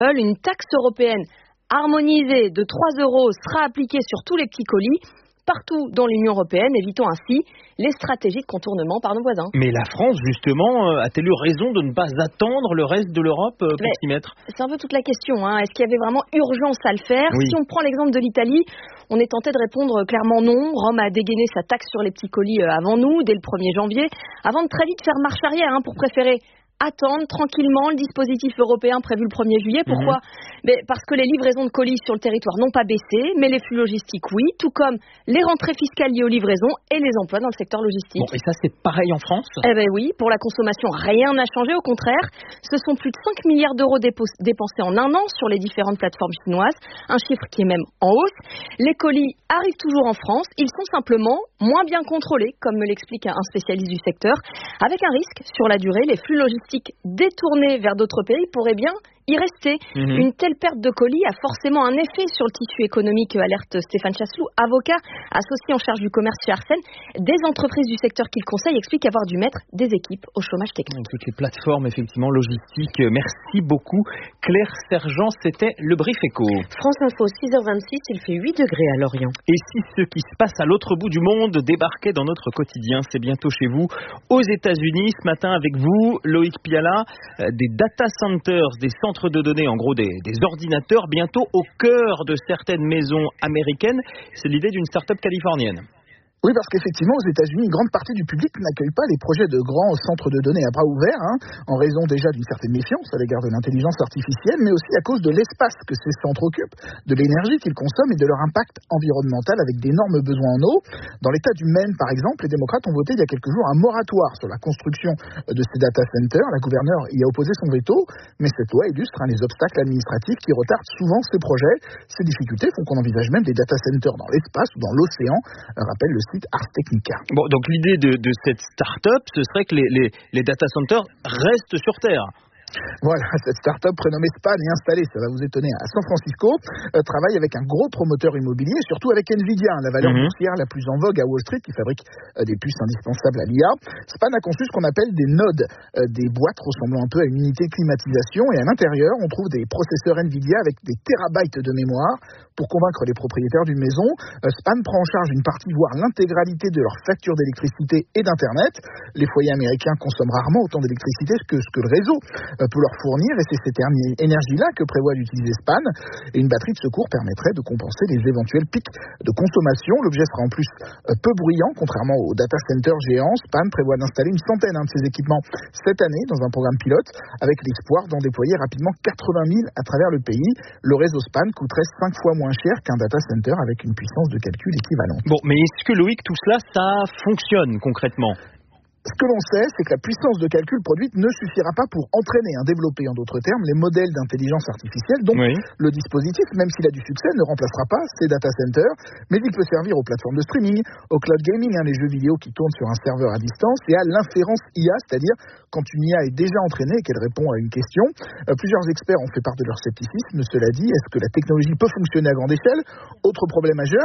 Une taxe européenne harmonisée de 3 € sera appliquée sur tous les petits colis partout dans l'Union européenne, évitant ainsi les stratégies de contournement par nos voisins. Mais la France, justement, a-t-elle eu raison de ne pas attendre le reste de l'Europe pour s'y mettre ? C'est un peu toute la question. Est-ce qu'il y avait vraiment urgence à le faire ? Oui. Si on prend l'exemple de l'Italie, on est tenté de répondre clairement non. Rome a dégainé sa taxe sur les petits colis avant nous, dès le 1er janvier, avant de très vite faire marche arrière pour préférer attendre tranquillement le dispositif européen prévu le 1er juillet. Pourquoi ? Parce que les livraisons de colis sur le territoire n'ont pas baissé, mais les flux logistiques, oui, tout comme les rentrées fiscales liées aux livraisons et les emplois dans le secteur logistique. Bon, et ça, c'est pareil en France ? Oui, pour la consommation, rien n'a changé, au contraire. Ce sont plus de 5 milliards d'euros dépensés en un an sur les différentes plateformes chinoises, un chiffre qui est même en hausse. Les colis arrivent toujours en France, ils sont simplement moins bien contrôlés, comme me l'explique un spécialiste du secteur, avec un risque sur la durée. Les flux logistiques détournés vers d'autres pays pourraient bien y rester. Une telle perte de colis a forcément un effet sur le tissu économique, alerte Stéphane Chasseloup, avocat associé en charge du commerce chez Arsène. Des entreprises du secteur qu'il conseille expliquent avoir dû mettre des équipes au chômage technique. Toutes les plateformes, effectivement, logistiques. Merci beaucoup. Claire Sergent, c'était le Brief Éco. France Info, 6h26, il fait 8 degrés à Lorient. Et si ce qui se passe à l'autre bout du monde débarquait dans notre quotidien, c'est bientôt chez vous, aux États-Unis. Ce matin, avec vous, Loïc Piala, des data centers, des centres de données, en gros des ordinateurs, bientôt au cœur de certaines maisons américaines. C'est l'idée d'une start-up californienne. Oui, parce qu'effectivement, aux États-Unis, une grande partie du public n'accueille pas les projets de grands centres de données à bras ouverts, en raison déjà d'une certaine méfiance à l'égard de l'intelligence artificielle, mais aussi à cause de l'espace que ces centres occupent, de l'énergie qu'ils consomment et de leur impact environnemental avec d'énormes besoins en eau. Dans l'État du Maine, par exemple, les démocrates ont voté il y a quelques jours un moratoire sur la construction de ces data centers. La gouverneure y a opposé son veto, mais cette loi illustre les obstacles administratifs qui retardent souvent ces projets. Ces difficultés font qu'on envisage même des data centers dans l'espace ou dans l'océan, rappelle le site Ars Technica. Bon, donc l'idée de cette start-up, ce serait que les data centers restent sur Terre. Voilà, cette start-up prénommée Span est installée, ça va vous étonner, à San Francisco, travaille avec un gros promoteur immobilier, et surtout avec Nvidia, la valeur boursière la plus en vogue à Wall Street, qui fabrique des puces indispensables à l'IA. Span a conçu ce qu'on appelle des nodes, des boîtes ressemblant un peu à une unité de climatisation, et à l'intérieur, on trouve des processeurs Nvidia avec des terabytes de mémoire. Pour convaincre les propriétaires d'une maison, Span prend en charge une partie, voire l'intégralité de leur facture d'électricité et d'Internet. Les foyers américains consomment rarement autant d'électricité que le réseau peut leur fournir, et c'est cette énergie-là que prévoit d'utiliser Span. Et une batterie de secours permettrait de compenser les éventuels pics de consommation. L'objet sera en plus peu bruyant, contrairement aux data centers géants. Span prévoit d'installer une centaine de ces équipements cette année dans un programme pilote, avec l'espoir d'en déployer rapidement 80 000 à travers le pays. Le réseau Span coûterait 5 fois moins cher qu'un data center avec une puissance de calcul équivalente. Bon, mais est-ce que Loïc, tout cela, ça fonctionne concrètement ? Ce que l'on sait, c'est que la puissance de calcul produite ne suffira pas pour entraîner, développer en d'autres termes, les modèles d'intelligence artificielle. Donc, le dispositif, même s'il a du succès, ne remplacera pas ces data centers, mais il peut servir aux plateformes de streaming, au cloud gaming, les jeux vidéo qui tournent sur un serveur à distance, et à l'inférence IA, c'est-à-dire quand une IA est déjà entraînée et qu'elle répond à une question. Plusieurs experts ont fait part de leur scepticisme. Cela dit, est-ce que la technologie peut fonctionner à grande échelle ? Autre problème majeur,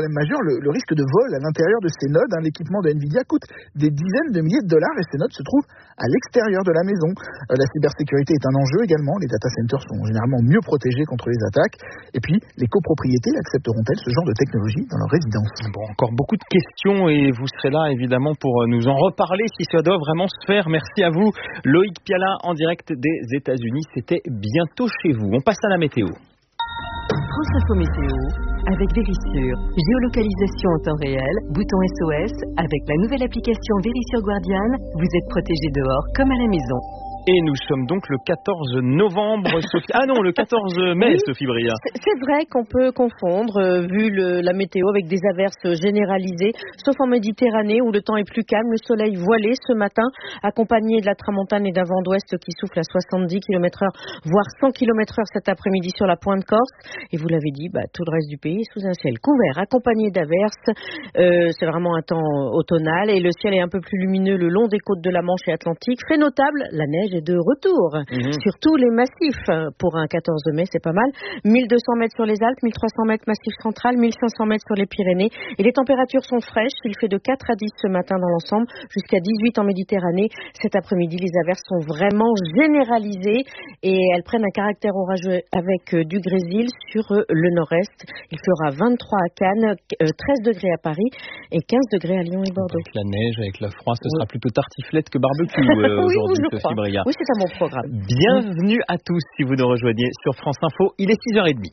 le risque de vol à l'intérieur de ces nodes. L'équipement de Nvidia coûte des dizaines de milliers de dollars et ces nodes se trouvent à l'extérieur de la maison. La cybersécurité est un enjeu également. Les data centers sont généralement mieux protégés contre les attaques. Et puis, les copropriétés accepteront-elles ce genre de technologie dans leur résidence ? Bon, encore beaucoup de questions et vous serez là évidemment pour nous en reparler si ça doit vraiment se faire. Merci à vous, Loïc Piala, en direct des États-Unis. C'était bientôt chez vous. On passe à la météo. France Info Météo, avec Vérissure. Géolocalisation en temps réel, bouton SOS. Avec la nouvelle application Vérissure Guardian, vous êtes protégé dehors comme à la maison. Et nous sommes donc le 14 novembre, Sophie... Ah non, le 14 mai, oui, Sophie Bria. C'est vrai qu'on peut confondre, vu la météo, avec des averses généralisées, sauf en Méditerranée, où le temps est plus calme, le soleil voilé ce matin, accompagné de la tramontane et d'un vent d'ouest qui souffle à 70 km/h, voire 100 km/h cet après-midi sur la pointe corse. Et vous l'avez dit, tout le reste du pays est sous un ciel couvert, accompagné d'averses. C'est vraiment un temps automnal, et le ciel est un peu plus lumineux le long des côtes de la Manche et Atlantique. Fait notable, la neige est de retour sur tous les massifs. Pour un 14 mai, c'est pas mal. 1200 mètres sur les Alpes, 1300 mètres massif central, 1500 mètres sur les Pyrénées. Et les températures sont fraîches. Il fait de 4 à 10 ce matin dans l'ensemble, jusqu'à 18 en Méditerranée. Cet après-midi, les averses sont vraiment généralisées et elles prennent un caractère orageux avec du grésil sur le nord-est. Il fera 23 à Cannes, 13 degrés à Paris et 15 degrés à Lyon et Bordeaux. Avec la neige, avec le froid, ce sera plutôt tartiflette que barbecue aujourd'hui, Sophie Bria. Oui, c'est à mon programme. Bienvenue à tous si vous nous rejoignez sur France Info. Il est 6h30.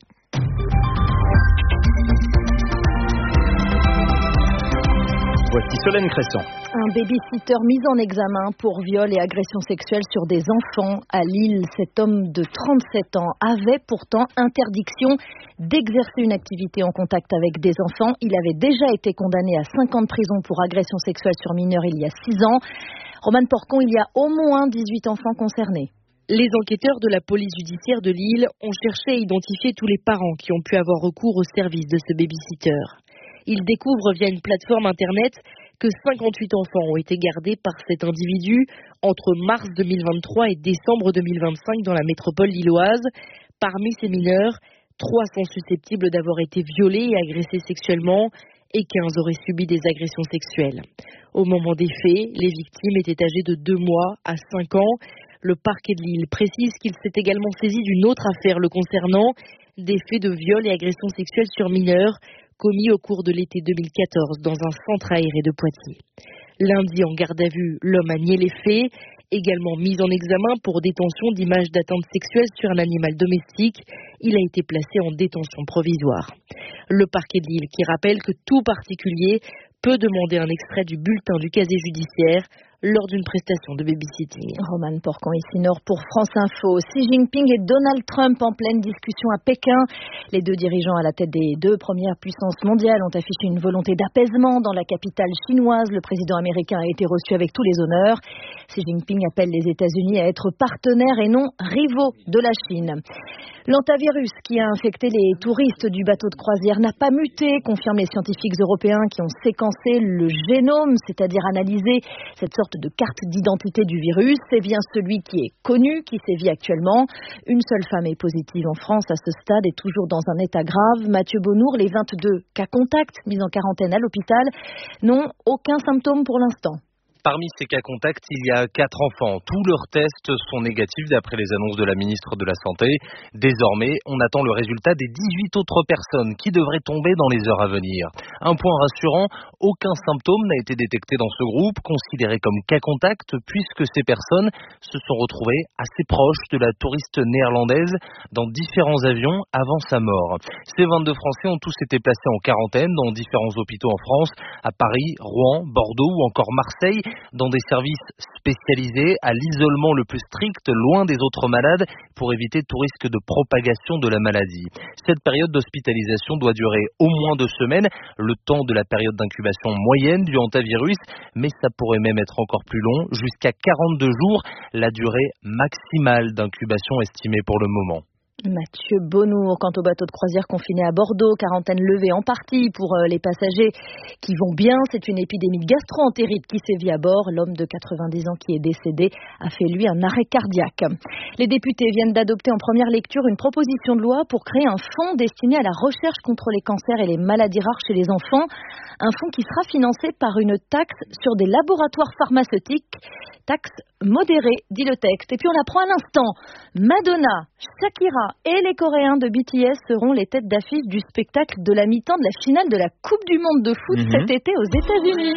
Voici Solène Cresson. Un babysitter mis en examen pour viol et agression sexuelle sur des enfants à Lille. Cet homme de 37 ans avait pourtant interdiction d'exercer une activité en contact avec des enfants. Il avait déjà été condamné à 5 ans de prison pour agression sexuelle sur mineurs il y a 6 ans. Romane Porcon, il y a au moins 18 enfants concernés. Les enquêteurs de la police judiciaire de Lille ont cherché à identifier tous les parents qui ont pu avoir recours au service de ce babysitter. Ils découvrent via une plateforme internet que 58 enfants ont été gardés par cet individu entre mars 2023 et décembre 2025 dans la métropole lilloise. Parmi ces mineurs, 3 sont susceptibles d'avoir été violés et agressés sexuellement et 15 auraient subi des agressions sexuelles. Au moment des faits, les victimes étaient âgées de 2 mois à 5 ans. Le parquet de Lille précise qu'il s'est également saisi d'une autre affaire le concernant, des faits de viol et agression sexuelle sur mineurs commis au cours de l'été 2014 dans un centre aéré de Poitiers. Lundi, en garde à vue, l'homme a nié les faits, également mis en examen pour détention d'images d'atteinte sexuelle sur un animal domestique. Il a été placé en détention provisoire. Le parquet de Lille qui rappelle que tout particulier peut demander un extrait du bulletin du casier judiciaire lors d'une prestation de babysitting. Romane Porcon, ici Nord pour France Info. Xi Jinping et Donald Trump en pleine discussion à Pékin. Les deux dirigeants à la tête des 2 premières puissances mondiales ont affiché une volonté d'apaisement dans la capitale chinoise. Le président américain a été reçu avec tous les honneurs. Xi Jinping appelle les États-Unis à être partenaires et non rivaux de la Chine. L'antavirus qui a infecté les touristes du bateau de croisière n'a pas muté, confirment les scientifiques européens qui ont séquencé le génome, c'est-à-dire analysé cette sorte de carte d'identité du virus. C'est bien celui qui est connu, qui sévit actuellement. Une seule femme est positive en France à ce stade et toujours dans un état grave. Mathieu Bonnour, les 22 cas contacts mis en quarantaine à l'hôpital n'ont aucun symptôme pour l'instant. Parmi ces cas contacts, il y a 4 enfants. Tous leurs tests sont négatifs d'après les annonces de la ministre de la Santé. Désormais, on attend le résultat des 18 autres personnes qui devraient tomber dans les heures à venir. Un point rassurant, aucun symptôme n'a été détecté dans ce groupe, considéré comme cas contact, puisque ces personnes se sont retrouvées assez proches de la touriste néerlandaise dans différents avions avant sa mort. Ces 22 Français ont tous été placés en quarantaine dans différents hôpitaux en France, à Paris, Rouen, Bordeaux ou encore Marseille, dans des services spécialisés à l'isolement le plus strict, loin des autres malades, pour éviter tout risque de propagation de la maladie. Cette période d'hospitalisation doit durer au moins 2 semaines, le temps de la période d'incubation moyenne du hantavirus, mais ça pourrait même être encore plus long, jusqu'à 42 jours, la durée maximale d'incubation estimée pour le moment. Mathieu Bonnour, quant au bateau de croisière confiné à Bordeaux, quarantaine levée en partie pour les passagers qui vont bien. C'est une épidémie de gastro-entérite qui sévit à bord. L'homme de 90 ans qui est décédé a fait lui un arrêt cardiaque. Les députés viennent d'adopter en première lecture une proposition de loi pour créer un fonds destiné à la recherche contre les cancers et les maladies rares chez les enfants. Un fonds qui sera financé par une taxe sur des laboratoires pharmaceutiques. Taxe modérée, dit le texte. Et puis on apprend à l'instant, Madonna, Shakira et les Coréens de BTS seront les têtes d'affiche du spectacle de la mi-temps de la finale de la Coupe du Monde de foot cet été aux États-Unis.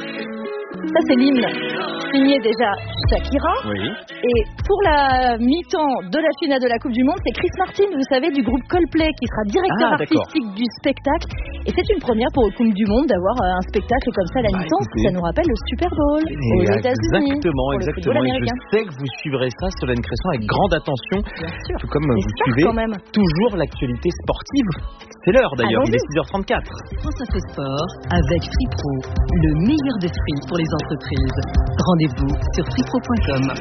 Ça c'est l'hymne signé déjà Shakira. Oui. Et pour la mi-temps de la finale de la Coupe du Monde, c'est Chris Martin, vous savez, du groupe Coldplay, qui sera directeur artistique du spectacle. Et c'est une première pour la Coupe du Monde d'avoir un spectacle comme ça à la mi-temps. Ça nous rappelle le Super Bowl aux États-Unis. Exactement. Et je sais que vous suivrez ça, Solène Cresson, avec grande attention. Bien sûr. Tout comme vous suivez toujours l'actualité sportive. C'est l'heure d'ailleurs, il est 6h34. France Info Sport avec Free Pro, le meilleur des fruits pour les entreprises. Rendez-vous sur freepro.com.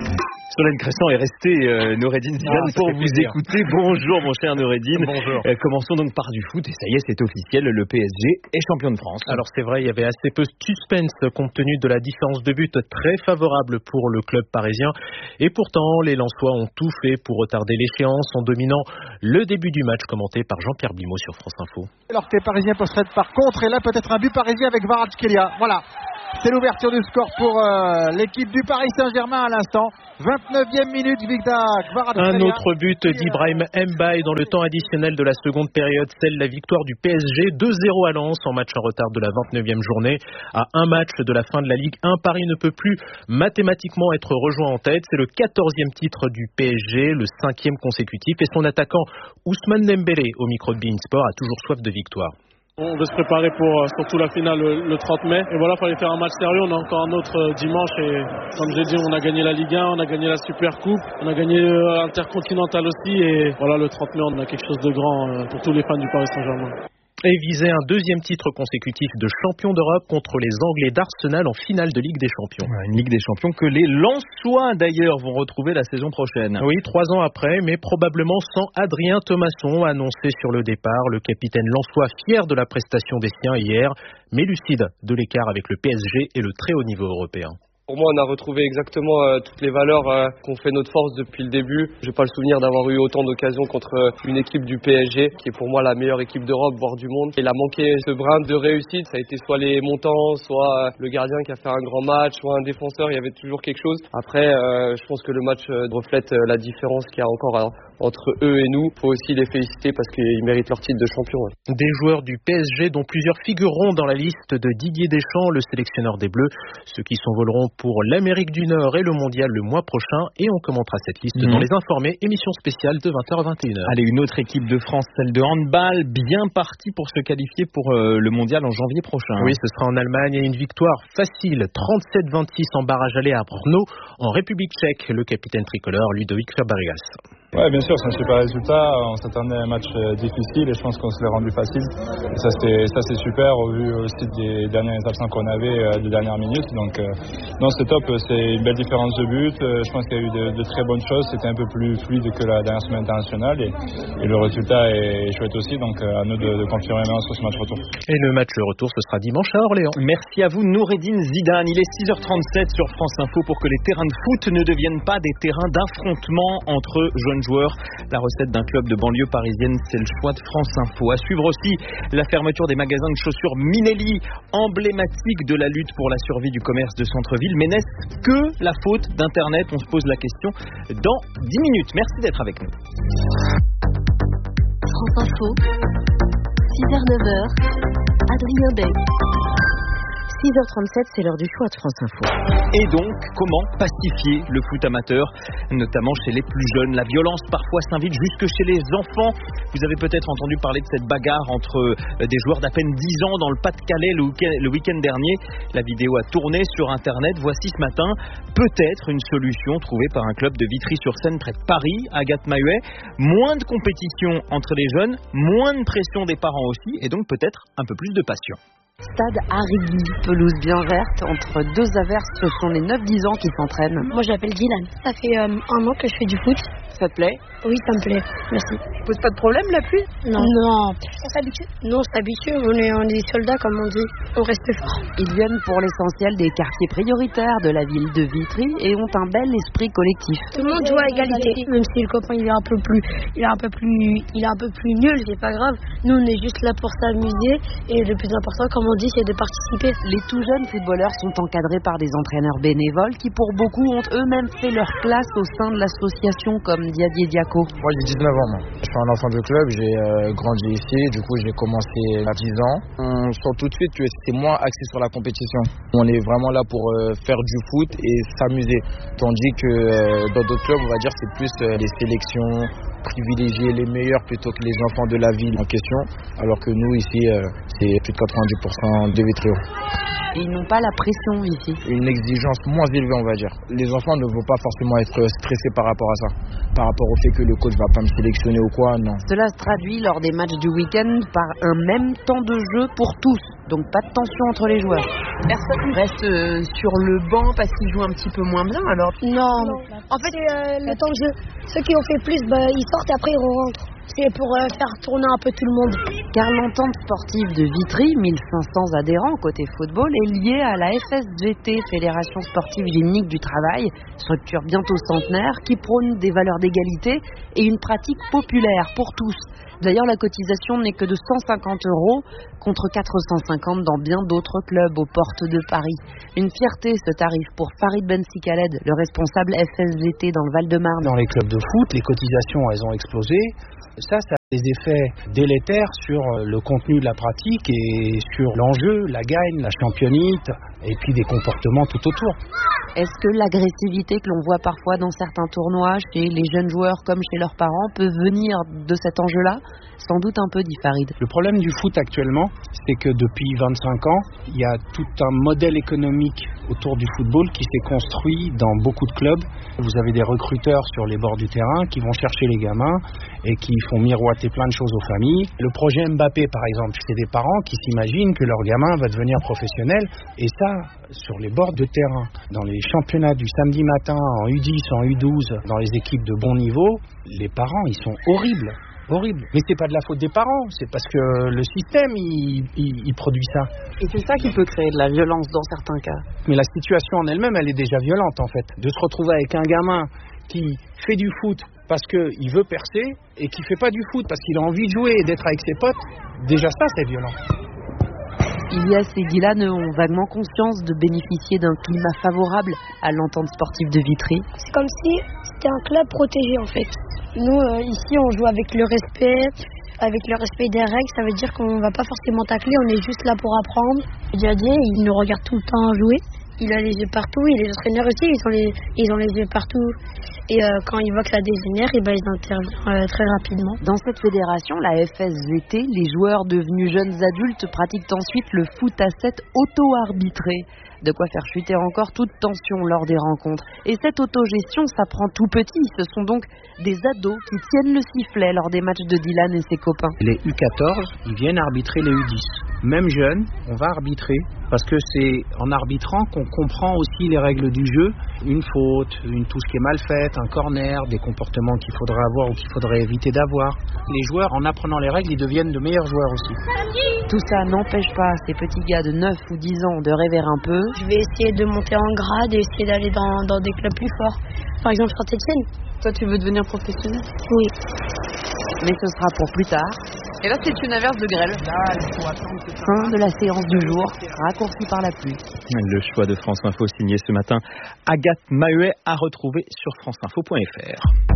Solène Crescent est resté, Noureddine Zidane, pour vous écouter. Bonjour mon cher Noureddine. Bonjour. Commençons donc par du foot, et ça y est, c'est officiel, le PSG est champion de France. Alors c'est vrai, il y avait assez peu de suspense compte tenu de la différence de but très favorable pour le club parisien. Et pourtant, les Lensois ont tout fait pour retarder l'échéance en dominant le début du match, commenté par Jean-Pierre Blimaud sur France Info. Alors que les Parisiens possèdent par contre, et là peut-être un but parisien avec Kvaratskhelia. Voilà. C'est l'ouverture du score pour l'équipe du Paris Saint-Germain à l'instant. 29e minute, Victor Kvaratskhelia. Un autre but d'Ibrahim Mbaye dans le temps additionnel de la seconde période, celle la victoire du PSG 2-0 à Lens en match en retard de la 29e journée. À un match de la fin de la Ligue 1, Paris ne peut plus mathématiquement être rejoint en tête. C'est le 14e titre du PSG, le 5e consécutif, et son attaquant Ousmane Dembélé au micro de beIN Sport a toujours soif de victoire. On veut se préparer pour surtout la finale le 30 mai. Et voilà, il fallait faire un match sérieux. On a encore un autre dimanche. Et comme j'ai dit, on a gagné la Ligue 1, on a gagné la Super Coupe, on a gagné l'Intercontinental aussi. Et voilà, le 30 mai, on a quelque chose de grand pour tous les fans du Paris Saint-Germain. Et viser un deuxième titre consécutif de champion d'Europe contre les Anglais d'Arsenal en finale de Ligue des Champions. Une Ligue des Champions que les Lensois d'ailleurs vont retrouver la saison prochaine. Oui, 3 ans après, mais probablement sans Adrien Thomasson, annoncé sur le départ. Le capitaine lensois fier de la prestation des siens hier, mais lucide de l'écart avec le PSG et le très haut niveau européen. Pour moi, on a retrouvé exactement toutes les valeurs qu'on fait notre force depuis le début. Je n'ai pas le souvenir d'avoir eu autant d'occasions contre une équipe du PSG, qui est pour moi la meilleure équipe d'Europe, voire du monde. Il a manqué ce brin de réussite. Ça a été soit les montants, soit le gardien qui a fait un grand match, soit un défenseur. Il y avait toujours quelque chose. Après, je pense que le match reflète la différence qu'il y a encore entre eux et nous. Il faut aussi les féliciter parce qu'ils méritent leur titre de champion. Des joueurs du PSG dont plusieurs figureront dans la liste de Didier Deschamps, le sélectionneur des Bleus. Ceux qui s'envoleront pour l'Amérique du Nord et le Mondial le mois prochain. Et on commentera cette liste dans Les Informés, émission spéciale de 20h à 21h. Allez, une autre équipe de France, celle de handball, bien partie pour se qualifier pour le Mondial en janvier prochain. Oui, ce sera en Allemagne et une victoire facile, 37-26 en barrage aller à Brno, en République tchèque. Le capitaine tricolore, Ludovic Fabregas. Ouais, bien sûr, c'est un super résultat. On s'attendait à un match difficile et je pense qu'on se l'est rendu facile. Et ça c'est super au vu aussi des derniers absents qu'on avait de dernière minute. Donc non, c'est top. C'est une belle différence de but. Je pense qu'il y a eu de très bonnes choses. C'était un peu plus fluide que la dernière semaine internationale et le résultat est chouette aussi. Donc à nous de confirmer maintenant sur ce match retour. Et le match retour, ce sera dimanche à Orléans. Merci à vous, Noureddine Zidane. Il est 6h37 sur France Info pour que les terrains de foot ne deviennent pas des terrains d'affrontement entre jeunes joueurs. La recette d'un club de banlieue parisienne, c'est le choix de France Info. À suivre aussi la fermeture des magasins de chaussures Minelli, emblématique de la lutte pour la survie du commerce de centre-ville. Mais n'est-ce que la faute d'Internet? On se pose la question dans 10 minutes. Merci d'être avec nous. France Info, 6h-9h, Adrien Beg. 6h37, c'est l'heure du choix de France Info. Et donc, comment pacifier le foot amateur, notamment chez les plus jeunes? La violence parfois s'invite jusque chez les enfants. Vous avez peut-être entendu parler de cette bagarre entre des joueurs d'à peine 10 ans dans le Pas-de-Calais le week-end dernier. La vidéo a tourné sur Internet. Voici ce matin peut-être une solution trouvée par un club de Vitry-sur-Seine près de Paris, Agathe Mahuet. Moins de compétition entre les jeunes, moins de pression des parents aussi, et donc peut-être un peu plus de passion. Stade Arrigui, pelouse bien verte, entre deux averses, ce sont les 9-10 ans qui s'entraînent. Moi je m'appelle Dylan, ça fait un an que je fais du foot. Ça te plaît? Oui, ça me plaît, merci. Pose pas de problème la pluie? Non. Non. On s'habitue? Non, on s'habitue, on est des soldats comme on dit, on reste fort. Ils viennent pour l'essentiel des quartiers prioritaires de la ville de Vitry et ont un bel esprit collectif. Tout le monde joue à égalité, même si le copain il est un peu plus nul, c'est pas grave. Nous on est juste là pour s'amuser et le plus important, comme on dit, c'est de participer. Les tout jeunes footballeurs sont encadrés par des entraîneurs bénévoles qui pour beaucoup ont eux-mêmes fait leur place au sein de l'association comme Diadier Diaco. Moi j'ai 19 ans, je suis un enfant de club, j'ai grandi ici, du coup j'ai commencé à 10 ans. On sent tout de suite que c'est moins axé sur la compétition. On est vraiment là pour faire du foot et s'amuser, tandis que dans d'autres clubs on va dire c'est plus les sélections, privilégier les meilleurs plutôt que les enfants de la ville en question, alors que nous ici c'est plus de 90% de Vitry. Et ils n'ont pas la pression ici. Une exigence moins élevée on va dire. Les enfants ne vont pas forcément être stressés par rapport à ça, par rapport au fait que le coach va pas me sélectionner ou quoi, non. Cela se traduit lors des matchs du week-end par un même temps de jeu pour tous, donc pas de tension entre les joueurs. Personne reste sur le banc parce qu'ils jouent un petit peu moins bien alors? Non. En fait, le temps de jeu, ceux qui ont fait plus, ils sortent et après ils rentrent. C'est pour faire tourner un peu tout le monde. Car l'entente sportive de Vitry, 1500 adhérents côté football, est liée à la FSGT, Fédération Sportive Gymnique du Travail, structure bientôt centenaire qui prône des valeurs d'égalité et une pratique populaire pour tous. D'ailleurs, la cotisation n'est que de 150 € contre 450 dans bien d'autres clubs aux portes de Paris. Une fierté ce tarif pour Farid Bensi-Khaled, le responsable FSGT dans le Val-de-Marne. Dans les clubs de foot, les cotisations, elles ont explosé. Ça a des effets délétères sur le contenu de la pratique et sur l'enjeu, la gagne, la championnite et puis des comportements tout autour. Est-ce que l'agressivité que l'on voit parfois dans certains tournois chez les jeunes joueurs comme chez leurs parents peut venir de cet enjeu-là? Sans doute un peu, dit Farid. Le problème du foot actuellement, c'est que depuis 25 ans, il y a tout un modèle économique autour du football qui s'est construit dans beaucoup de clubs. Vous avez des recruteurs sur les bords du terrain qui vont chercher les gamins et qui font miroiter plein de choses aux familles. Le projet Mbappé, par exemple, c'est des parents qui s'imaginent que leur gamin va devenir professionnel. Et ça, sur les bords de terrain, dans les championnats du samedi matin, en U10, en U12, dans les équipes de bon niveau, les parents, ils sont horribles. Horrible. Mais c'est pas de la faute des parents, c'est parce que le système, il produit ça. Et c'est ça qui peut créer de la violence dans certains cas. Mais la situation en elle-même, elle est déjà violente en fait. De se retrouver avec un gamin qui fait du foot parce qu'il veut percer et qui fait pas du foot parce qu'il a envie de jouer et d'être avec ses potes, déjà ça c'est violent. Ilyes et Dylan ont vaguement conscience de bénéficier d'un climat favorable à l'entente sportive de Vitry. C'est comme si c'était un club protégé en fait. Nous, ici, on joue avec le respect des règles. Ça veut dire qu'on ne va pas forcément tacler, on est juste là pour apprendre. Didier, il nous regarde tout le temps jouer. Il a les yeux partout, et les entraîneurs aussi, ils ont les yeux partout. Et quand ils voient que ça dégénère, ils interviennent très rapidement. Dans cette fédération, la FSVT, les joueurs devenus jeunes adultes pratiquent ensuite le foot à 7 auto-arbitré. De quoi faire chuter encore toute tension lors des rencontres. Et cette autogestion, ça prend tout petit. Ce sont donc des ados qui tiennent le sifflet lors des matchs de Dylan et ses copains. Les U14, ils viennent arbitrer les U10. Même jeunes, on va arbitrer parce que c'est en arbitrant qu'on comprend aussi les règles du jeu. Une faute, une touche qui est mal faite, un corner, des comportements qu'il faudrait avoir ou qu'il faudrait éviter d'avoir. Les joueurs, en apprenant les règles, ils deviennent de meilleurs joueurs aussi. Tout ça n'empêche pas ces petits gars de 9 ou 10 ans de rêver un peu. Je vais essayer de monter en grade et essayer d'aller dans des clubs plus forts. Par exemple, Saint-Etienne. Toi, tu veux devenir professionnel? Oui. Mais ce sera pour plus tard. Et là, c'est une averse de grêle. Fin de la séance du jour, raccourcie par la pluie. Le choix de France Info signé ce matin Agathe Mahuet, à retrouver sur franceinfo.fr.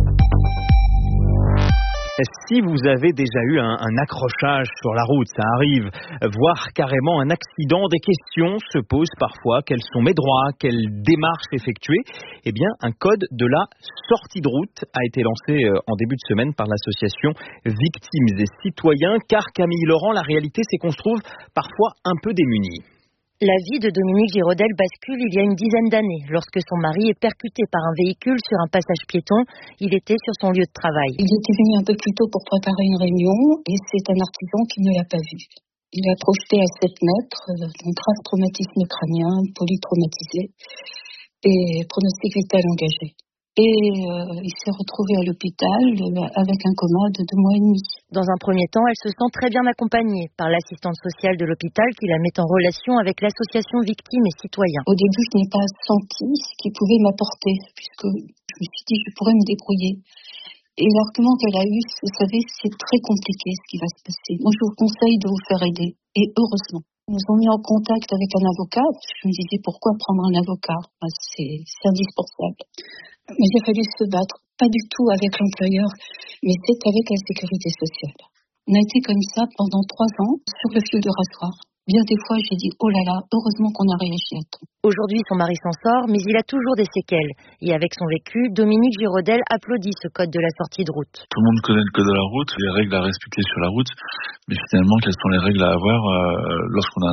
Si vous avez déjà eu un accrochage sur la route, ça arrive, voire carrément un accident, des questions se posent parfois. Quels sont mes droits? Quelles démarches effectuer? Eh bien, un code de la sortie de route a été lancé en début de semaine par l'association Victimes et Citoyens, car Camille Laurent, la réalité, c'est qu'on se trouve parfois un peu démunis. La vie de Dominique Girodel bascule il y a une dizaine d'années, lorsque son mari est percuté par un véhicule sur un passage piéton. Il était sur son lieu de travail. Il était venu un peu plus tôt pour préparer une réunion et c'est un artisan qui ne l'a pas vu. Il a projeté à 7 mètres, un grave traumatisme crânien, polytraumatisé et pronostic vital engagé. Et il s'est retrouvé à l'hôpital avec un coma de 2 mois et demi. Dans un premier temps, elle se sent très bien accompagnée par l'assistante sociale de l'hôpital qui la met en relation avec l'association Victimes et Citoyens. Au début, je n'ai pas senti ce qu'il pouvait m'apporter, puisque je me suis dit que je pourrais me débrouiller. Et l'argument qu'elle a eu, vous savez, c'est très compliqué ce qui va se passer. Moi, je vous conseille de vous faire aider, et heureusement. Ils nous ont mis en contact avec un avocat, parce que je me disais pourquoi prendre un avocat, c'est indispensable. Mais il a fallu se battre, pas du tout avec l'employeur, mais c'est avec la sécurité sociale. On a été comme ça pendant 3 ans sur le fil de rasoir. Bien des fois, j'ai dit, oh là là, heureusement qu'on a réagi à temps. Aujourd'hui, son mari s'en sort, mais il a toujours des séquelles. Et avec son vécu, Dominique Girodel applaudit ce code de la sortie de route. Tout le monde connaît le code de la route, les règles à respecter sur la route, mais finalement, quelles sont les règles à avoir lorsqu'on a un accident ?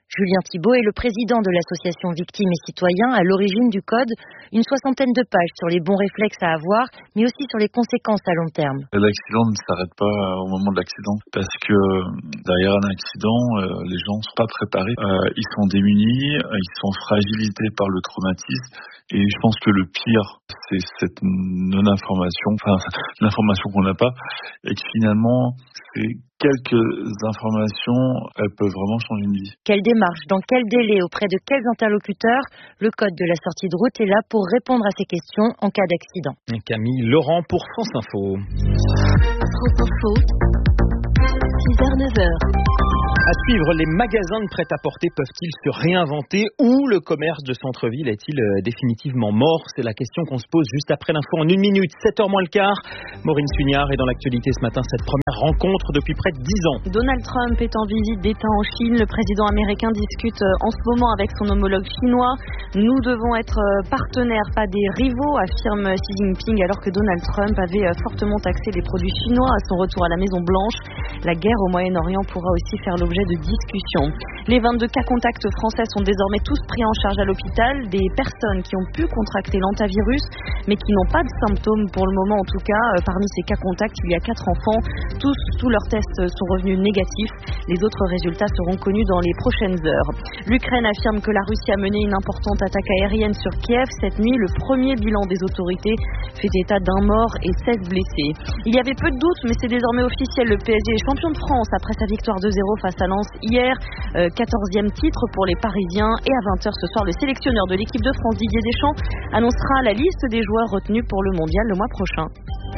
Julien Thibault est le président de l'association Victimes et Citoyens à l'origine du code. Une 60aine de pages sur les bons réflexes à avoir, mais aussi sur les conséquences à long terme. L'accident ne s'arrête pas au moment de l'accident parce que derrière un accident, les gens ne sont pas préparés. Ils sont démunis, ils sont fragilisés par le traumatisme. Et je pense que le pire, c'est cette non-information, l'information qu'on n'a pas, et que finalement, c'est quelques informations, elles peuvent vraiment changer une vie. Quelle démarche, dans quel délai, auprès de quels interlocuteurs? Le code de la sortie de route est là pour répondre à ces questions en cas d'accident. Camille Laurent pour France Info. France Info, 6h-9h. À suivre, les magasins de prêt-à-porter peuvent-ils se réinventer ou le commerce de centre-ville est-il définitivement mort? C'est la question qu'on se pose juste après l'info en 1 minute, 7h moins le quart. Maureen Sugnard est dans l'actualité ce matin, cette première rencontre depuis près de 10 ans. Donald Trump est en visite d'État en Chine. Le président américain discute en ce moment avec son homologue chinois. Nous devons être partenaires, pas des rivaux, affirme Xi Jinping, alors que Donald Trump avait fortement taxé les produits chinois à son retour à la Maison-Blanche. La guerre au Moyen-Orient pourra aussi faire l'objet de discussions. Les 22 cas contacts français sont désormais tous pris en charge à l'hôpital. Des personnes qui ont pu contracter l'hantavirus, mais qui n'ont pas de symptômes pour le moment en tout cas. Parmi ces cas contacts, il y a 4 enfants. Tous leurs tests sont revenus négatifs. Les autres résultats seront connus dans les prochaines heures. L'Ukraine affirme que la Russie a mené une importante attaque aérienne sur Kiev cette nuit. Le premier bilan des autorités fait état d'1 mort et 16 blessés. Il y avait peu de doutes, mais c'est désormais officiel. Le PSG est champion de France après sa victoire 2-0 face à Lens hier. 14e titre pour les Parisiens. Et à 20h ce soir, le sélectionneur de l'équipe de France, Didier Deschamps, annoncera la liste des joueurs retenus pour le mondial le mois prochain.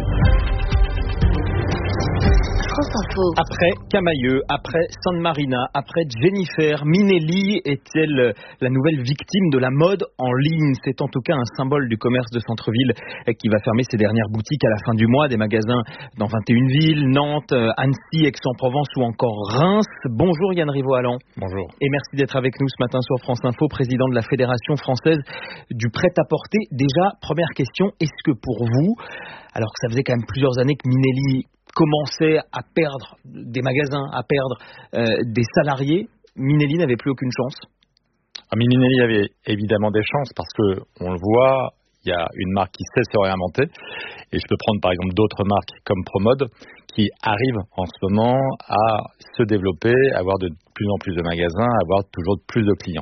Après Camailleux, après San Marina, après Jennifer, Minelli est-elle la nouvelle victime de la mode en ligne? C'est en tout cas un symbole du commerce de centre-ville qui va fermer ses dernières boutiques à la fin du mois. Des magasins dans 21 villes, Nantes, Annecy, Aix-en-Provence ou encore Reims. Bonjour Yann Rivaud-Allan. Bonjour. Et merci d'être avec nous ce matin sur France Info, président de la Fédération française du prêt-à-porter. Déjà, première question, est-ce que pour vous, alors que ça faisait quand même plusieurs années que Minelli commençait à perdre des magasins, à perdre des salariés, Minelli n'avait plus aucune chance? Minelli avait évidemment des chances parce que on le voit, il y a une marque qui sait se réinventer et je peux prendre par exemple d'autres marques comme Promode qui arrivent en ce moment à se développer, à avoir de plus en plus de magasins, à avoir toujours plus de clients.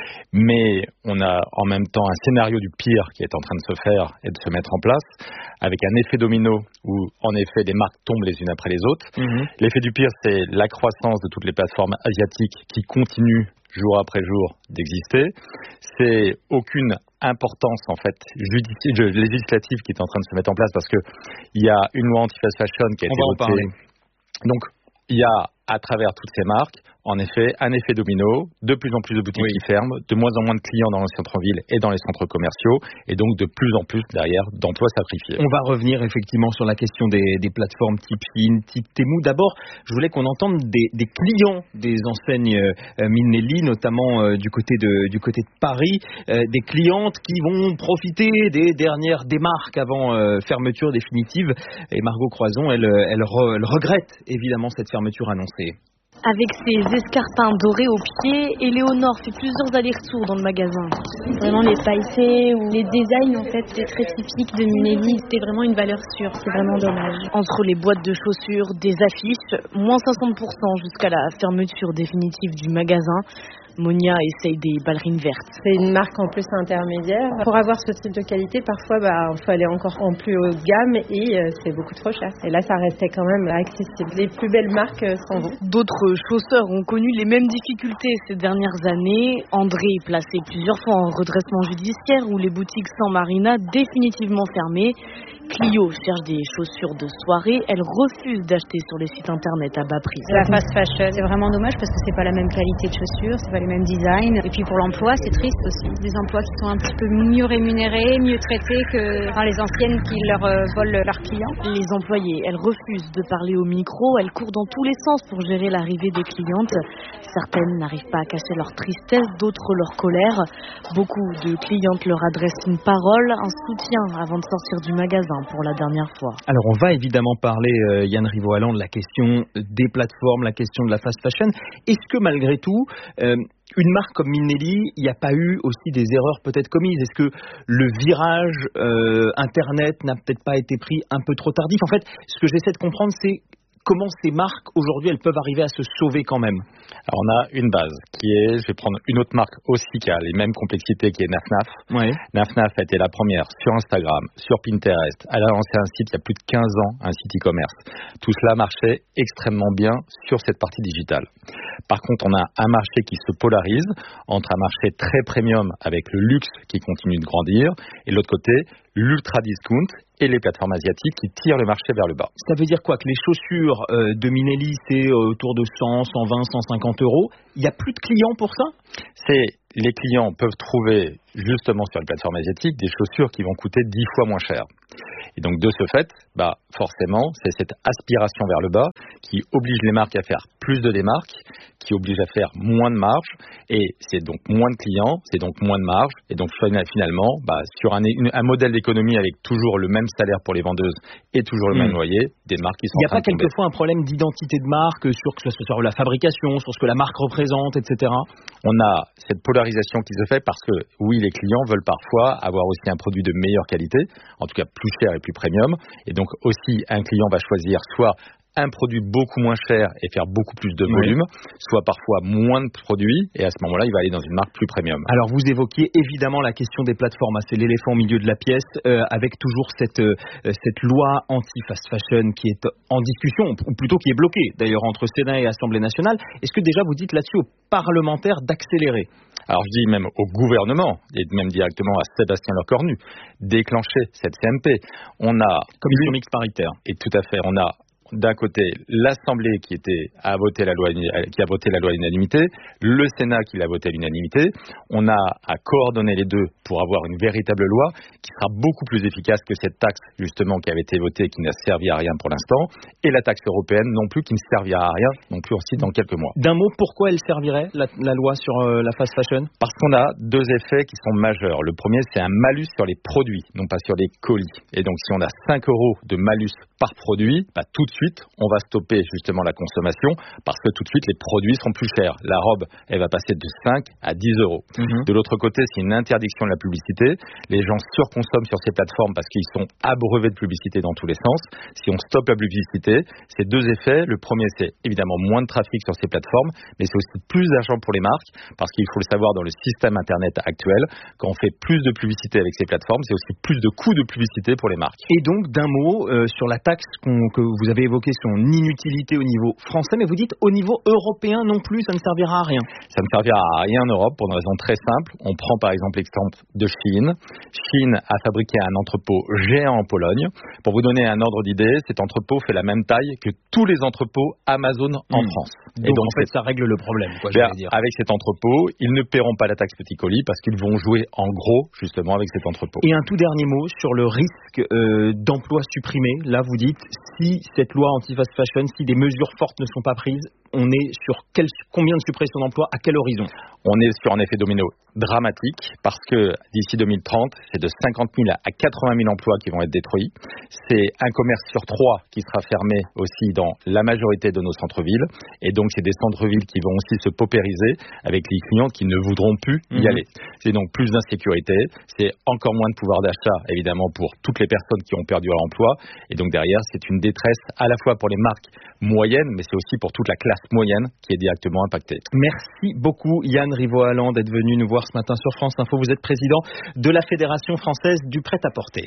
Mais on a en même temps un scénario du pire qui est en train de se faire et de se mettre en place, avec un effet domino où en effet les marques tombent les unes après les autres. L'effet du pire, c'est la croissance de toutes les plateformes asiatiques qui continuent jour après jour d'exister. C'est aucune importance en fait législative qui est en train de se mettre en place parce que il y a une loi anti-fast fashion qui a été votée. Donc il y a à travers toutes ces marques, en effet, un effet domino, de plus en plus de boutiques qui ferment, de moins en moins de clients dans les centres-villes et dans les centres commerciaux, et donc de plus en plus derrière d'emplois sacrifiés. On va revenir effectivement sur la question des plateformes type Shein, type Temu. D'abord, je voulais qu'on entende des clients des enseignes Minelli, notamment du côté de Paris, des clientes qui vont profiter des dernières démarques avant fermeture définitive. Et Margot Croison, elle regrette évidemment cette fermeture annoncée. Avec ses escarpins dorés aux pieds, Éléonore fait plusieurs allers-retours dans le magasin. Vraiment les pailletés ou les designs en fait, c'est très typique de Minelli. C'était vraiment une valeur sûre, c'est vraiment dommage. Entre les boîtes de chaussures, des affiches, moins 50% jusqu'à la fermeture définitive du magasin. Monia essaye des ballerines vertes. C'est une marque en plus intermédiaire. Pour avoir ce type de qualité, parfois, il faut aller encore en plus haut de gamme et c'est beaucoup trop cher. Et là, ça restait quand même accessible. Les plus belles marques s'en vont. D'autres chausseurs ont connu les mêmes difficultés ces dernières années. André est placé plusieurs fois en redressement judiciaire où les boutiques San Marina définitivement fermées. Clio cherche des chaussures de soirée. Elle refuse d'acheter sur les sites internet à bas prix. La fast fashion, c'est vraiment dommage parce que c'est pas la même qualité de chaussures, c'est pas les mêmes designs. Et puis pour l'emploi, c'est triste aussi. Des emplois qui sont un petit peu mieux rémunérés, mieux traités que dans les anciennes qui leur volent leurs clients. Les employés, elles refusent de parler au micro. Elles courent dans tous les sens pour gérer l'arrivée des clientes. Certaines n'arrivent pas à cacher leur tristesse, d'autres leur colère. Beaucoup de clientes leur adressent une parole, un soutien avant de sortir du magasin. pour la dernière fois. Alors on va évidemment parler, Yann Rivoalan, de la question des plateformes, la question de la fast fashion. Est-ce que malgré tout, une marque comme Minelli, il n'y a pas eu aussi des erreurs peut-être commises? Est-ce que le virage Internet n'a peut-être pas été pris un peu trop tardif? En fait, ce que j'essaie de comprendre, c'est comment ces marques, aujourd'hui, elles peuvent arriver à se sauver quand même? Alors, on a une base qui est, je vais prendre une autre marque aussi qui a les mêmes complexités, qui est Naf Naf. Ouais. Naf Naf a été la première sur Instagram, sur Pinterest. Elle a lancé un site il y a plus de 15 ans, un site e-commerce. Tout cela marchait extrêmement bien sur cette partie digitale. Par contre, on a un marché qui se polarise entre un marché très premium avec le luxe qui continue de grandir et de l'autre côté, l'ultra discount et les plateformes asiatiques qui tirent le marché vers le bas. Ça veut dire quoi? Que les chaussures de Minelli, c'est autour de 100, 120, 150 euros. Il n'y a plus de clients pour ça? Les clients peuvent trouver justement sur les plateformes asiatiques des chaussures qui vont coûter 10 fois moins cher. Et donc de ce fait, forcément, c'est cette aspiration vers le bas qui oblige les marques à faire plus de démarques, qui oblige à faire moins de marge, et c'est donc moins de clients, c'est donc moins de marge, et donc finalement, sur un modèle d'économie avec toujours le même salaire pour les vendeuses et toujours le même loyer, des marques qui sont. Il n'y a pas quelquefois un problème d'identité de marque sur que ce soit sur la fabrication, sur ce que la marque représente, etc. On a cette polarisation qui se fait parce que oui, les clients veulent parfois avoir aussi un produit de meilleure qualité, en tout cas plus cher et plus premium, et donc aussi un client va choisir soit un produit beaucoup moins cher et faire beaucoup plus de volume, soit parfois moins de produits, et à ce moment-là, il va aller dans une marque plus premium. Alors, vous évoquiez évidemment la question des plateformes, c'est l'éléphant au milieu de la pièce, avec toujours cette loi anti-fast fashion qui est en discussion, ou plutôt qui est bloquée, d'ailleurs, entre Sénat et Assemblée nationale. Est-ce que déjà vous dites là-dessus aux parlementaires d'accélérer? Alors je dis même au gouvernement, et même directement à Sébastien Lecornu, déclencher cette CMP. On a commission mixte paritaire. Et tout à fait, on a d'un côté l'Assemblée qui a voté la loi à l'unanimité, le Sénat qui l'a voté à l'unanimité. On a à coordonner les deux pour avoir une véritable loi qui sera beaucoup plus efficace que cette taxe justement qui avait été votée, qui n'a servi à rien pour l'instant, et la taxe européenne non plus qui ne servira à rien non plus aussi dans quelques mois. D'un mot, pourquoi elle servirait la loi sur la fast fashion? Parce qu'on a deux effets qui sont majeurs. Le premier, c'est un malus sur les produits, non pas sur les colis. Et donc si on a 5 € de malus par produit, tout de suite, on va stopper justement la consommation parce que tout de suite, les produits seront plus chers. La robe, elle va passer de 5 à 10 €. De l'autre côté, c'est une interdiction de la publicité. Les gens surconsomment sur ces plateformes parce qu'ils sont abreuvés de publicité dans tous les sens. Si on stoppe la publicité, c'est deux effets. Le premier, c'est évidemment moins de trafic sur ces plateformes, mais c'est aussi plus d'argent pour les marques parce qu'il faut le savoir dans le système Internet actuel, quand on fait plus de publicité avec ces plateformes, c'est aussi plus de coûts de publicité pour les marques. Et donc, d'un mot, sur la taxe que vous avez évoquée, son inutilité au niveau français, mais vous dites au niveau européen non plus, ça ne servira à rien. Ça ne servira à rien en Europe pour une raison très simple. On prend par exemple l'exemple de Shein. Shein a fabriqué un entrepôt géant en Pologne. Pour vous donner un ordre d'idée, cet entrepôt fait la même taille que tous les entrepôts Amazon en France. Et donc en fait, ça règle le problème, quoi, je veux dire. Avec cet entrepôt, ils ne paieront pas la taxe petit colis parce qu'ils vont jouer en gros justement avec cet entrepôt. Et un tout dernier mot sur le risque d'emplois supprimés. Là, vous dites, si cette loi anti-fast fashion, si des mesures fortes ne sont pas prises, on est sur combien de suppressions d'emplois, à quel horizon? On est sur un effet domino dramatique parce que d'ici 2030, c'est de 50 000 à 80 000 emplois qui vont être détruits. C'est un commerce sur 3 qui sera fermé aussi dans la majorité de nos centres-villes. Et donc, c'est des centres-villes qui vont aussi se paupériser avec les clients qui ne voudront plus y aller. C'est donc plus d'insécurité, c'est encore moins de pouvoir d'achat, évidemment, pour toutes les personnes qui ont perdu leur emploi. Et donc, derrière, c'est une détresse à la fois pour les marques moyennes, mais c'est aussi pour toute la classe moyenne qui est directement impactée. Merci beaucoup Yann Rivoalan d'être venu nous voir ce matin sur France Info. Vous êtes président de la Fédération française du prêt-à-porter.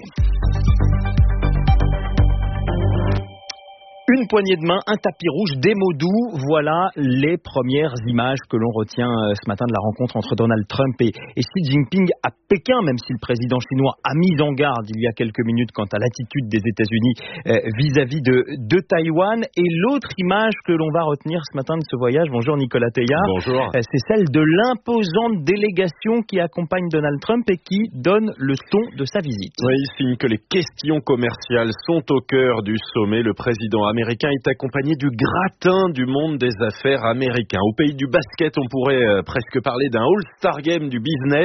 Une poignée de main, un tapis rouge, des mots doux. Voilà les premières images que l'on retient ce matin de la rencontre entre Donald Trump et Xi Jinping à Pékin, même si le président chinois a mis en garde il y a quelques minutes quant à l'attitude des États-Unis vis-à-vis de Taïwan. Et l'autre image que l'on va retenir ce matin de ce voyage, bonjour Nicolas Teilhard. Bonjour. C'est celle de l'imposante délégation qui accompagne Donald Trump et qui donne le ton de sa visite. Oui, il signe que les questions commerciales sont au cœur du sommet. Le président américain américain est accompagné du gratin du monde des affaires américain. Au pays du basket, on pourrait presque parler d'un All-Star Game du business.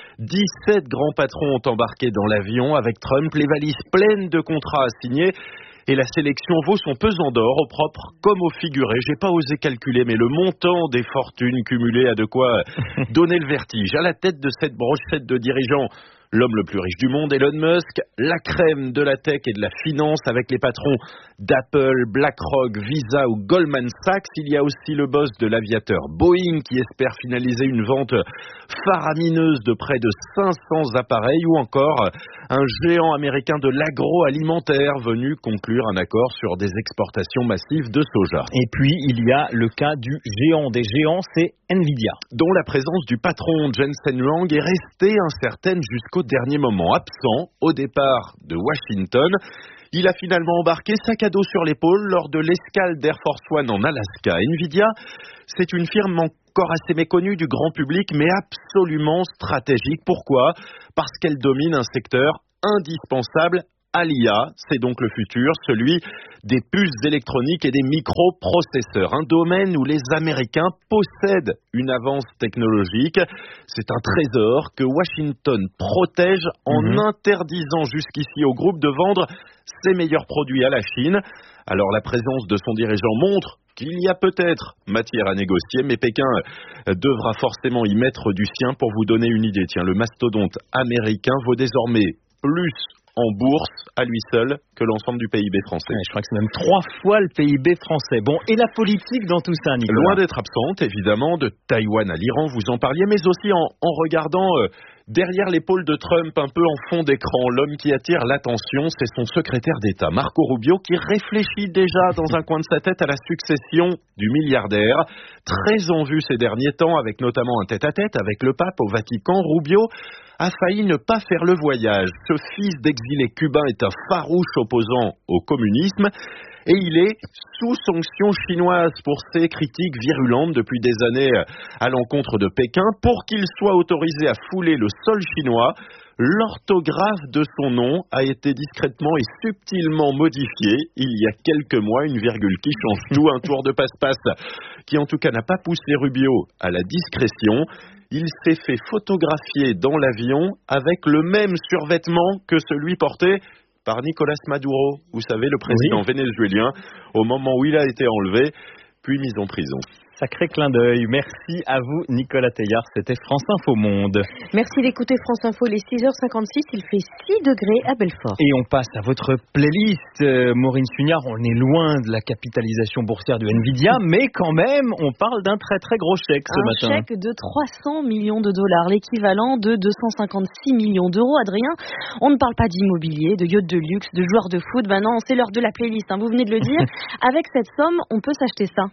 17 grands patrons ont embarqué dans l'avion avec Trump, les valises pleines de contrats à signer. Et la sélection vaut son pesant d'or, au propre comme au figuré. J'ai pas osé calculer, mais le montant des fortunes cumulées a de quoi donner le vertige. À la tête de cette brochette de dirigeants, l'homme le plus riche du monde, Elon Musk, la crème de la tech et de la finance avec les patrons d'Apple, BlackRock, Visa ou Goldman Sachs. Il y a aussi le boss de l'aviateur Boeing qui espère finaliser une vente faramineuse de près de 500 appareils, ou encore un géant américain de l'agroalimentaire venu conclure un accord sur des exportations massives de soja. Et puis il y a le cas du géant des géants, c'est Nvidia, dont la présence du patron Jensen Huang est restée incertaine jusqu'au dernier moment. Absent au départ de Washington, il a finalement embarqué sac à dos sur l'épaule lors de l'escale d'Air Force One en Alaska. Nvidia, c'est une firme encore assez méconnue du grand public, mais absolument stratégique. Pourquoi ? Parce qu'elle domine un secteur indispensable à l'IA. C'est donc le futur, celui des puces électroniques et des microprocesseurs. Un domaine où les Américains possèdent une avance technologique. C'est un trésor que Washington protège en interdisant jusqu'ici au groupe de vendre ses meilleurs produits à la Chine. Alors la présence de son dirigeant montre qu'il y a peut-être matière à négocier, mais Pékin devra forcément y mettre du sien. Pour vous donner une idée, tiens, le mastodonte américain vaut désormais plus en bourse à lui seul que l'ensemble du PIB français. Je crois que c'est même 3 fois le PIB français. Bon, et la politique dans tout ça, Nicolas ? Loin d'être absente, évidemment, de Taïwan à l'Iran, vous en parliez, mais aussi en regardant derrière l'épaule de Trump, un peu en fond d'écran. L'homme qui attire l'attention, c'est son secrétaire d'État, Marco Rubio, qui réfléchit déjà dans un coin de sa tête à la succession du milliardaire. Très en vue ces derniers temps, avec notamment un tête-à-tête avec le pape au Vatican. Rubio a failli ne pas faire le voyage. Ce fils d'exilé cubain est un farouche opposant au communisme et il est sous sanction chinoise pour ses critiques virulentes depuis des années à l'encontre de Pékin. Pour qu'il soit autorisé à fouler le sol chinois, l'orthographe de son nom a été discrètement et subtilement modifiée il y a quelques mois, une virgule qui change tout, un tour de passe-passe qui en tout cas n'a pas poussé Rubio à la discrétion. Il s'est fait photographier dans l'avion avec le même survêtement que celui porté par Nicolas Maduro, vous savez, le président vénézuélien, au moment où il a été enlevé, puis mis en prison. Sacré clin d'œil. Merci à vous, Nicolas Teillard. C'était France Info Monde. Merci d'écouter France Info, les 6h56. Il fait 6 degrés à Belfort. Et on passe à votre playlist. Maureen Sugnard, on est loin de la capitalisation boursière de Nvidia, mais quand même, on parle d'un très très gros chèque ce matin. Un chèque de 300 millions de dollars, l'équivalent de 256 millions d'euros. Adrien, on ne parle pas d'immobilier, de yacht de luxe, de joueurs de foot. Ben non, c'est l'heure de la playlist, hein, vous venez de le dire. Avec cette somme, on peut s'acheter ça.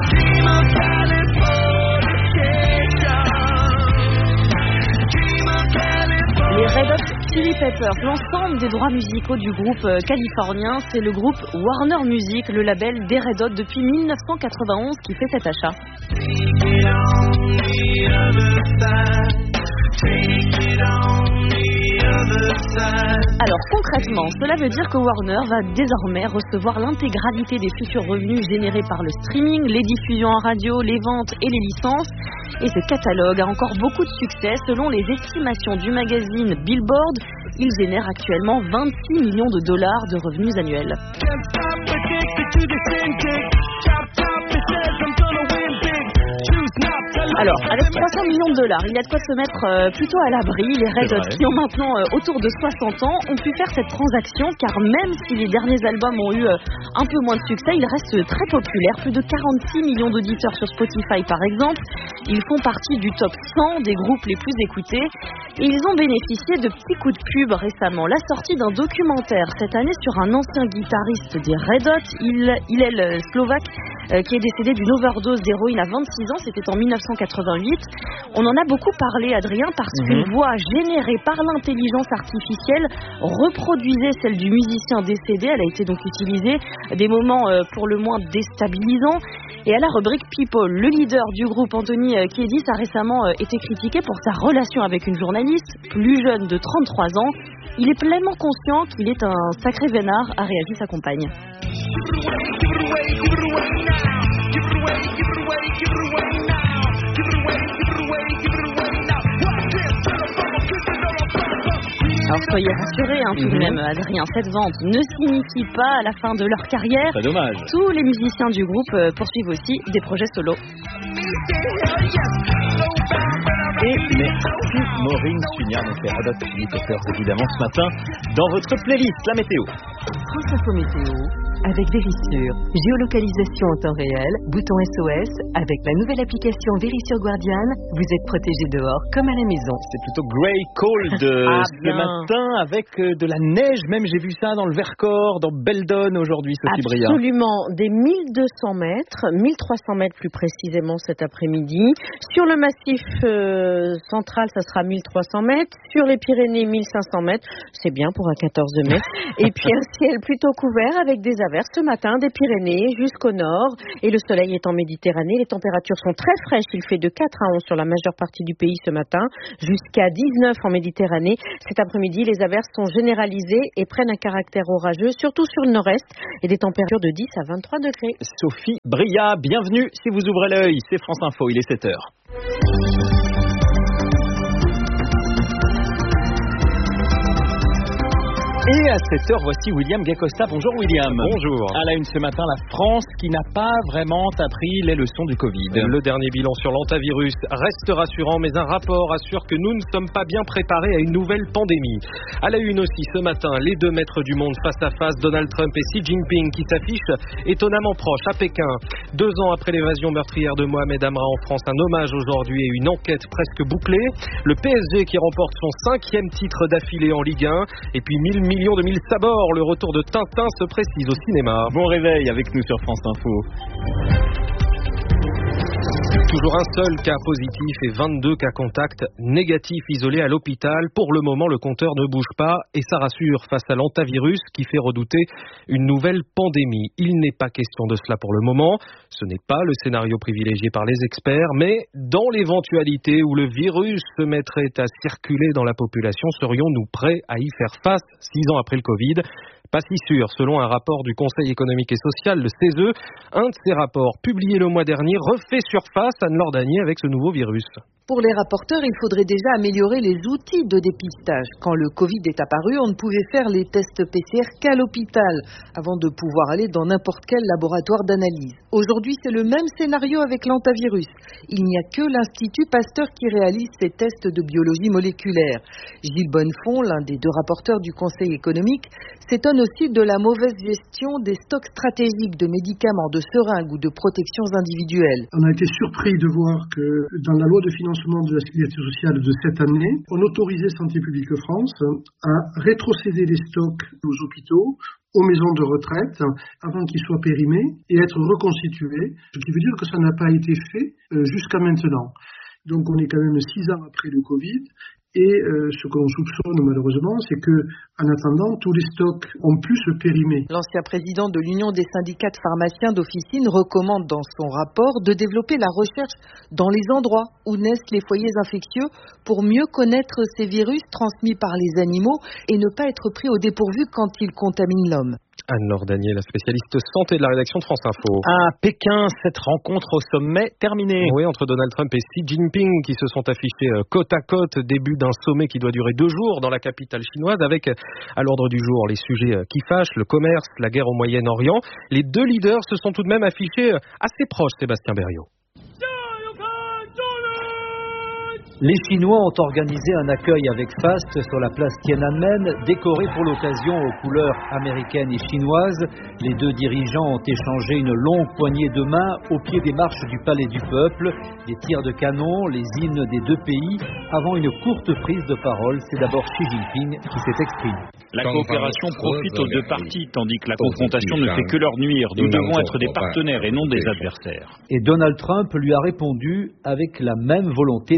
Les Red Hot Chili Peppers, l'ensemble des droits musicaux du groupe californien, c'est le groupe Warner Music, le label des Red Hot depuis 1991 qui fait cet achat. Alors concrètement, cela veut dire que Warner va désormais recevoir l'intégralité des futurs revenus générés par le streaming, les diffusions en radio, les ventes et les licences. Et ce catalogue a encore beaucoup de succès. Selon les estimations du magazine Billboard, il génère actuellement 26 millions de dollars de revenus annuels. Alors, avec 300 millions de dollars, il y a de quoi se mettre plutôt à l'abri. Les Red Hot, qui ont maintenant autour de 60 ans, ont pu faire cette transaction, car même si les derniers albums ont eu un peu moins de succès, ils restent très populaires. Plus de 46 millions d'auditeurs sur Spotify, par exemple. Ils font partie du top 100 des groupes les plus écoutés. Et ils ont bénéficié de petits coups de pub récemment. La sortie d'un documentaire cette année sur un ancien guitariste des Red Hot. Il est le Slovaque qui est décédé d'une overdose d'héroïne à 26 ans. C'était en 1988. On en a beaucoup parlé, Adrien, parce qu'une voix générée par l'intelligence artificielle reproduisait celle du musicien décédé. Elle a été donc utilisée à des moments pour le moins déstabilisants. Et à la rubrique People, le leader du groupe, Anthony Kiedis, a récemment été critiqué pour sa relation avec une journaliste plus jeune de 33 ans. Il est pleinement conscient qu'il est un sacré vénard, a réagi sa compagne. Alors soyez rassurés, tout de même, Adrien, cette vente ne signifie pas la fin de leur carrière. C'est dommage. Tous les musiciens du groupe poursuivent aussi des projets solo. Et merci Maureen Sugnard, donc les Red Hot Chili Peppers évidemment ce matin dans votre playlist, la météo. France Info Météo, avec Verisure. Géolocalisation en temps réel, bouton SOS. Avec la nouvelle application Verisure Guardian, vous êtes protégé dehors comme à la maison. C'est plutôt grey cold ce matin avec de la neige, même j'ai vu ça dans le Vercors, dans Beldon aujourd'hui, Sophie Bria. Absolument, des 1200 mètres, 1300 mètres plus précisément cet après-midi. Sur le massif central, ça sera 1300 mètres. Sur les Pyrénées, 1500 mètres. C'est bien pour un 14 mai. Et puis un ciel plutôt couvert avec des averses ce matin des Pyrénées jusqu'au nord. Et le soleil est en Méditerranée. Les températures sont très fraîches. Il fait de 4 à 11 sur la majeure partie du pays ce matin, jusqu'à 19 en Méditerranée. Cet après-midi, les averses sont généralisées et prennent un caractère orageux, surtout sur le nord-est, et des températures de 10 à 23 degrés. Sophie Bria, bienvenue si vous ouvrez l'œil. C'est France Info, il est 7h. Et à 7h, voici William Gay-Costa. Bonjour William. Bonjour. À la une ce matin, la France qui n'a pas vraiment appris les leçons du Covid. Le dernier bilan sur l'hantavirus reste rassurant, mais un rapport assure que nous ne sommes pas bien préparés à une nouvelle pandémie. À la une aussi ce matin, les deux maîtres du monde face à face, Donald Trump et Xi Jinping, qui s'affichent étonnamment proches à Pékin. 2 ans après l'évasion meurtrière de Mohamed Amra en France, un hommage aujourd'hui et une enquête presque bouclée. Le PSG qui remporte son 5e titre d'affilée en Ligue 1. Et puis 1000 millions de 1000 sabords, le retour de Tintin se précise au cinéma. Bon réveil avec nous sur France Info. Toujours un seul cas positif et 22 cas contacts négatifs isolés à l'hôpital. Pour le moment, le compteur ne bouge pas et ça rassure face à l'hantavirus qui fait redouter une nouvelle pandémie. Il n'est pas question de cela pour le moment. Ce n'est pas le scénario privilégié par les experts, mais dans l'éventualité où le virus se mettrait à circuler dans la population, serions-nous prêts à y faire face 6 ans après le Covid ? Pas si sûr, selon un rapport du Conseil économique et social, le CESE. Un de ces rapports, publié le mois dernier, refait surface, Anne-Laure Danier, avec ce nouveau virus. Pour les rapporteurs, il faudrait déjà améliorer les outils de dépistage. Quand le Covid est apparu, on ne pouvait faire les tests PCR qu'à l'hôpital, avant de pouvoir aller dans n'importe quel laboratoire d'analyse. Aujourd'hui, c'est le même scénario avec l'hantavirus. Il n'y a que l'Institut Pasteur qui réalise ces tests de biologie moléculaire. Gilles Bonnefond, l'un des deux rapporteurs du Conseil économique, s'étonne aussi de la mauvaise gestion des stocks stratégiques de médicaments, de seringues ou de protections individuelles. On a été surpris de voir que dans la loi de financement de la sécurité sociale de cette année, on autorisait Santé publique France à rétrocéder les stocks aux hôpitaux, aux maisons de retraite, avant qu'ils soient périmés et être reconstitués, ce qui veut dire que ça n'a pas été fait jusqu'à maintenant. Donc on est quand même 6 ans après le Covid. Et ce qu'on soupçonne malheureusement, c'est que, en attendant, tous les stocks ont pu se périmer. L'ancien président de l'Union des syndicats de pharmaciens d'officine recommande dans son rapport de développer la recherche dans les endroits où naissent les foyers infectieux pour mieux connaître ces virus transmis par les animaux et ne pas être pris au dépourvu quand ils contaminent l'homme. Anne-Laure Danier, la spécialiste santé de la rédaction de France Info. À Pékin, cette rencontre au sommet terminée. Oui, entre Donald Trump et Xi Jinping qui se sont affichés côte à côte, début d'un sommet qui doit durer 2 jours dans la capitale chinoise avec à l'ordre du jour les sujets qui fâchent, le commerce, la guerre au Moyen-Orient. Les deux leaders se sont tout de même affichés assez proches, Sébastien Berriot. Les Chinois ont organisé un accueil avec faste sur la place Tiananmen, décoré pour l'occasion aux couleurs américaines et chinoises. Les deux dirigeants ont échangé une longue poignée de main au pied des marches du Palais du Peuple, des tirs de canon, les hymnes des deux pays. Avant une courte prise de parole, c'est d'abord Xi Jinping qui s'est exprimé. La coopération profite aux deux parties, tandis que la confrontation ne fait que leur nuire. Nous devons être des partenaires et non des adversaires. Et Donald Trump lui a répondu avec la même volonté d'apaisement.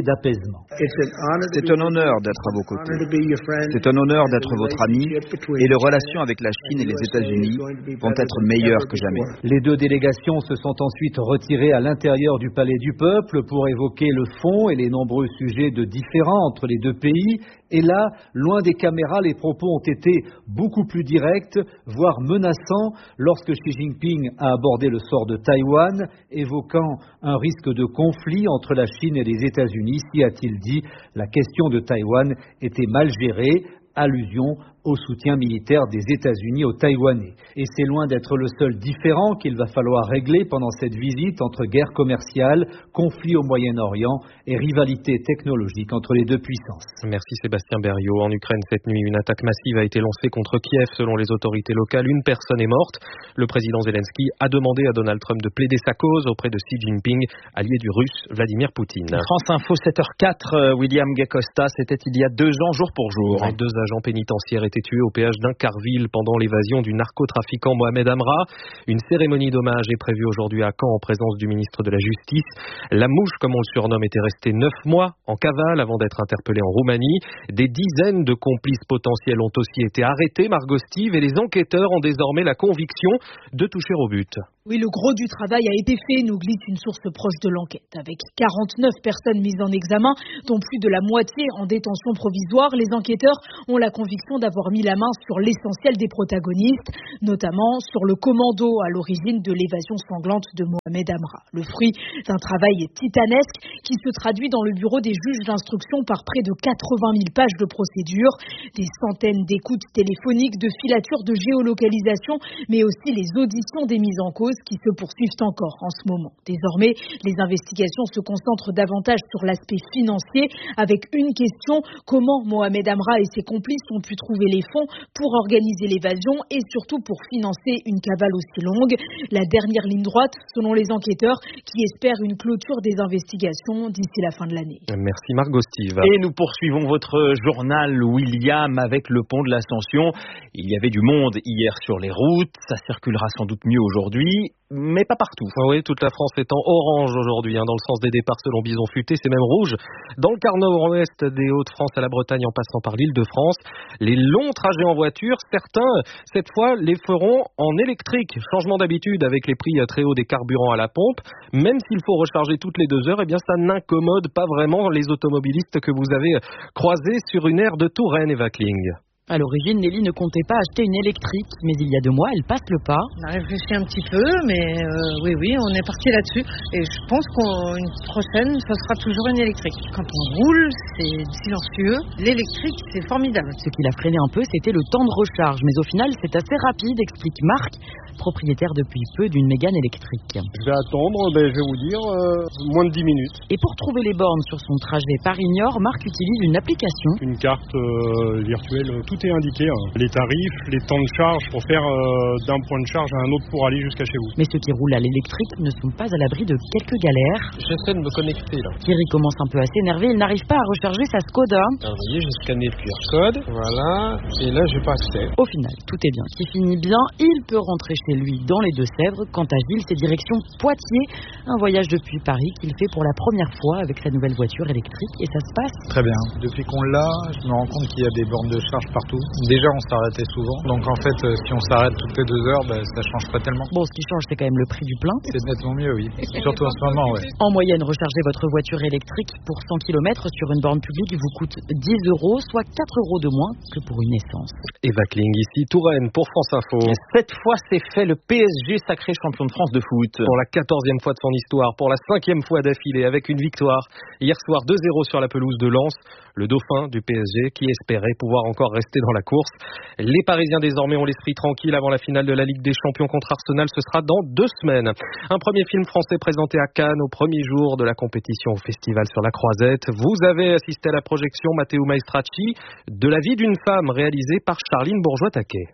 engagement. C'est un honneur d'être à vos côtés. C'est un honneur d'être votre ami et les relations avec la Chine et les États-Unis vont être meilleures que jamais. Les deux délégations se sont ensuite retirées à l'intérieur du Palais du Peuple pour évoquer le fond et les nombreux sujets de différends entre les deux pays. Et là, loin des caméras, les propos ont été beaucoup plus directs, voire menaçants, lorsque Xi Jinping a abordé le sort de Taïwan, évoquant un risque de conflit entre la Chine et les États-Unis. Si, a-t-il dit, la question de Taïwan était mal gérée, allusion au soutien militaire des États-Unis aux Taïwanais. Et c'est loin d'être le seul différend qu'il va falloir régler pendant cette visite entre guerre commerciale, conflit au Moyen-Orient et rivalité technologique entre les deux puissances. Merci Sébastien Berriot. En Ukraine, cette nuit, une attaque massive a été lancée contre Kiev selon les autorités locales. Une personne est morte. Le président Zelensky a demandé à Donald Trump de plaider sa cause auprès de Xi Jinping, allié du russe Vladimir Poutine. France Info 7h04, William Gacosta, c'était il y a 2 ans, jour pour jour. 2 agents pénitentiaires étaient tués au péage d'Incarville pendant l'évasion du narcotrafiquant Mohamed Amra. Une cérémonie d'hommage est prévue aujourd'hui à Caen en présence du ministre de la Justice. La mouche, comme on le surnomme, était restée 9 mois en cavale avant d'être interpellée en Roumanie. Des dizaines de complices potentiels ont aussi été arrêtés, Margot Steve, et les enquêteurs ont désormais la conviction de toucher au but. Oui, le gros du travail a été fait, nous glisse une source proche de l'enquête. Avec 49 personnes mises en examen, dont plus de la moitié en détention provisoire, les enquêteurs ont la conviction d'avoir mis la main sur l'essentiel des protagonistes, notamment sur le commando à l'origine de l'évasion sanglante de Mohamed Amra. Le fruit d'un travail titanesque qui se traduit dans le bureau des juges d'instruction par près de 80 000 pages de procédures, des centaines d'écoutes téléphoniques, de filatures de géolocalisation, mais aussi les auditions des mises en cause qui se poursuivent encore en ce moment. Désormais, les investigations se concentrent davantage sur l'aspect financier avec une question: comment Mohamed Amra et ses complices ont pu trouver les fonds pour organiser l'évasion et surtout pour financer une cavale aussi longue. La dernière ligne droite, selon les enquêteurs, qui espèrent une clôture des investigations d'ici la fin de l'année. Merci Margot Steve. Et nous poursuivons votre journal, William, avec le pont de l'Ascension. Il y avait du monde hier sur les routes, ça circulera sans doute mieux aujourd'hui, mais pas partout. Oui, toute la France est en orange aujourd'hui, dans le sens des départs selon Bison Futé, c'est même rouge. Dans le quart nord-ouest des Hauts-de-France à la Bretagne en passant par l'Île-de-France, les longs trajets en voiture, certains, cette fois, les feront en électrique. Changement d'habitude avec les prix très hauts des carburants à la pompe. Même s'il faut recharger toutes les 2 heures, eh bien ça n'incommode pas vraiment les automobilistes que vous avez croisés sur une aire de Touraine, Eva Kling. À l'origine, Nelly ne comptait pas acheter une électrique, mais il y a 2 mois, elle passe le pas. On a réfléchi un petit peu, mais oui, on est parti là-dessus. Et je pense qu'une prochaine, ce sera toujours une électrique. Quand on roule, c'est silencieux. L'électrique, c'est formidable. Ce qui l'a freiné un peu, c'était le temps de recharge. Mais au final, c'est assez rapide, explique Marc, propriétaire depuis peu d'une Mégane électrique. Je vais attendre, je vais vous dire, moins de 10 minutes. Et pour trouver les bornes sur son trajet Paris-Niort, Marc utilise une application. Une carte virtuelle, tout est indiqué. Les tarifs, les temps de charge pour faire d'un point de charge à un autre pour aller jusqu'à chez vous. Mais ceux qui roulent à l'électrique ne sont pas à l'abri de quelques galères. J'essaie de me connecter là. Thierry commence un peu à s'énerver, il n'arrive pas à recharger sa Skoda. Alors, vous voyez, j'ai scanné le QR code, voilà, et là j'ai pas accès. Au final, tout est bien, qui finit bien, il peut rentrer chez lui dans les Deux-Sèvres. Quant à Gilles, c'est direction Poitiers, un voyage depuis Paris qu'il fait pour la première fois avec sa nouvelle voiture électrique, et ça se passe très bien. Depuis qu'on l'a, je me rends compte qu'il y a des bornes de charge partout. Déjà, on s'arrêtait souvent, donc en fait, si on s'arrête toutes les 2 heures, ça change pas tellement. Bon, ce qui change, c'est quand même le prix du plein. C'est nettement mieux, oui. Surtout en ce moment, ouais. En moyenne, recharger votre voiture électrique pour 100 km sur une borne publique vous coûte 10 €, soit 4 € de moins que pour une essence. Eva Kling, ici, Touraine, pour France Info. Et cette fois, c'est fait, le PSG sacré champion de France de foot. Pour la 14e fois de son histoire, pour la 5e fois d'affilée, avec une victoire. Hier soir, 2-0 sur la pelouse de Lens. Le dauphin du PSG qui espérait pouvoir encore rester dans la course. Les Parisiens désormais ont l'esprit tranquille avant la finale de la Ligue des Champions contre Arsenal. Ce sera dans 2 semaines. Un premier film français présenté à Cannes au premier jour de la compétition au Festival sur la Croisette. Vous avez assisté à la projection Matteo Maestracci de La vie d'une femme réalisée par Charline Bourgeois-Taquet.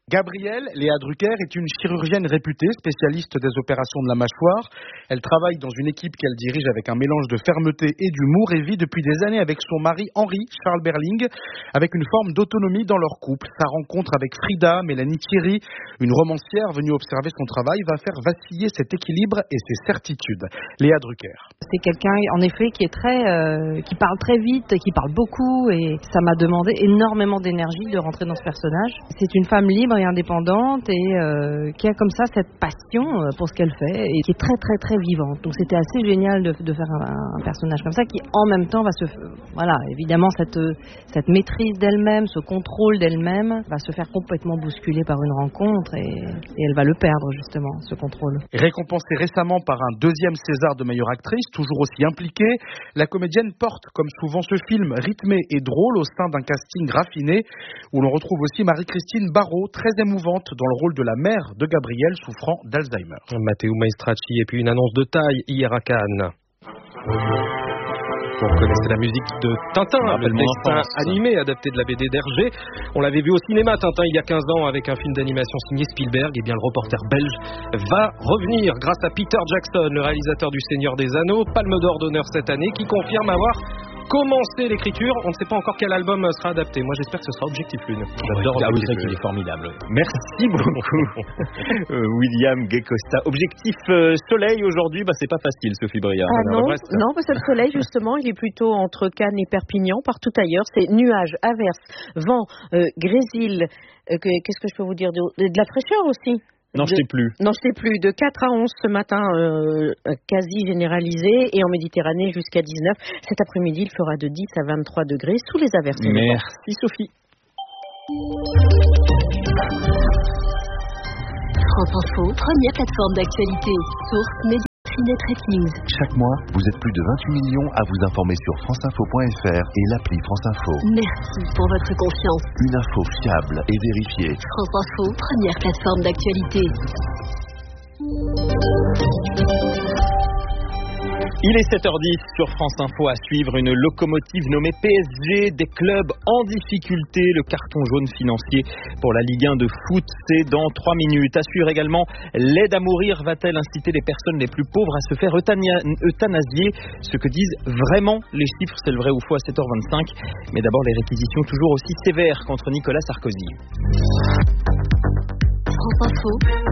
Gabrielle Léa Drucker est une chirurgienne réputée, spécialiste des opérations de la mâchoire. Elle travaille dans une équipe qu'elle dirige avec un mélange de fermeté et d'humour et vit depuis des années avec son mari Henri Charles Berling, avec une forme d'autonomie dans leur couple. Sa rencontre avec Frida, Mélanie Thierry, une romancière venue observer son travail, va faire vaciller cet équilibre et ses certitudes. Léa Drucker. C'est quelqu'un, en effet, qui parle très vite, qui parle beaucoup, et ça m'a demandé énormément d'énergie de rentrer dans ce personnage. C'est une femme libre et indépendante et qui a comme ça cette passion pour ce qu'elle fait et qui est très très très vivante. Donc c'était assez génial de faire un personnage comme ça qui en même temps va évidemment cette maîtrise d'elle-même, ce contrôle d'elle-même va se faire complètement bousculer par une rencontre et elle va le perdre justement, ce contrôle. Récompensée récemment par un 2e César de meilleure actrice, toujours aussi impliquée, la comédienne porte comme souvent ce film rythmé et drôle au sein d'un casting raffiné où l'on retrouve aussi Marie-Christine Barrault, très émouvante dans le rôle de la mère de Gabriel souffrant d'Alzheimer. Matteo Maestracci et puis une annonce de taille hier à Cannes. Vous reconnaissez la musique de Tintin, le dessin animé adapté de la BD d'Hergé. On l'avait vu au cinéma, Tintin, il y a 15 ans avec un film d'animation signé Spielberg. Et bien le reporter belge va revenir grâce à Peter Jackson, le réalisateur du Seigneur des Anneaux, Palme d'Or d'honneur cette année, qui confirme avoir commencé l'écriture. On ne sait pas encore quel album sera adapté. Moi j'espère que ce sera Objectif Lune. J'adore Objectif Lune, il est formidable. Merci beaucoup William Guécosta. Objectif Soleil aujourd'hui, c'est pas facile Sophie Briard. Non, c'est le soleil justement, il est plutôt entre Cannes et Perpignan, partout ailleurs. C'est nuages, averses, vent, grésil, qu'est-ce que je peux vous dire, de la fraîcheur aussi. Non, je sais plus. De 4 à 11 ce matin, quasi généralisé, et en Méditerranée jusqu'à 19. Cet après-midi, il fera de 10 à 23 degrés sous les averses. Merci Sophie. France Info, première plateforme d'actualité. Source Média. Chaque mois, vous êtes plus de 28 millions à vous informer sur franceinfo.fr et l'appli France Info. Merci pour votre confiance. Une info fiable et vérifiée. France Info, première plateforme d'actualité. Il est 7h10 sur France Info, à suivre une locomotive nommée PSG, des clubs en difficulté, le carton jaune financier pour la Ligue 1 de foot, c'est dans 3 minutes. À suivre également, l'aide à mourir va-t-elle inciter les personnes les plus pauvres à se faire euthanasier? Ce que disent vraiment les chiffres, c'est le vrai ou faux à 7h25. Mais d'abord les réquisitions toujours aussi sévères contre Nicolas Sarkozy. France Info,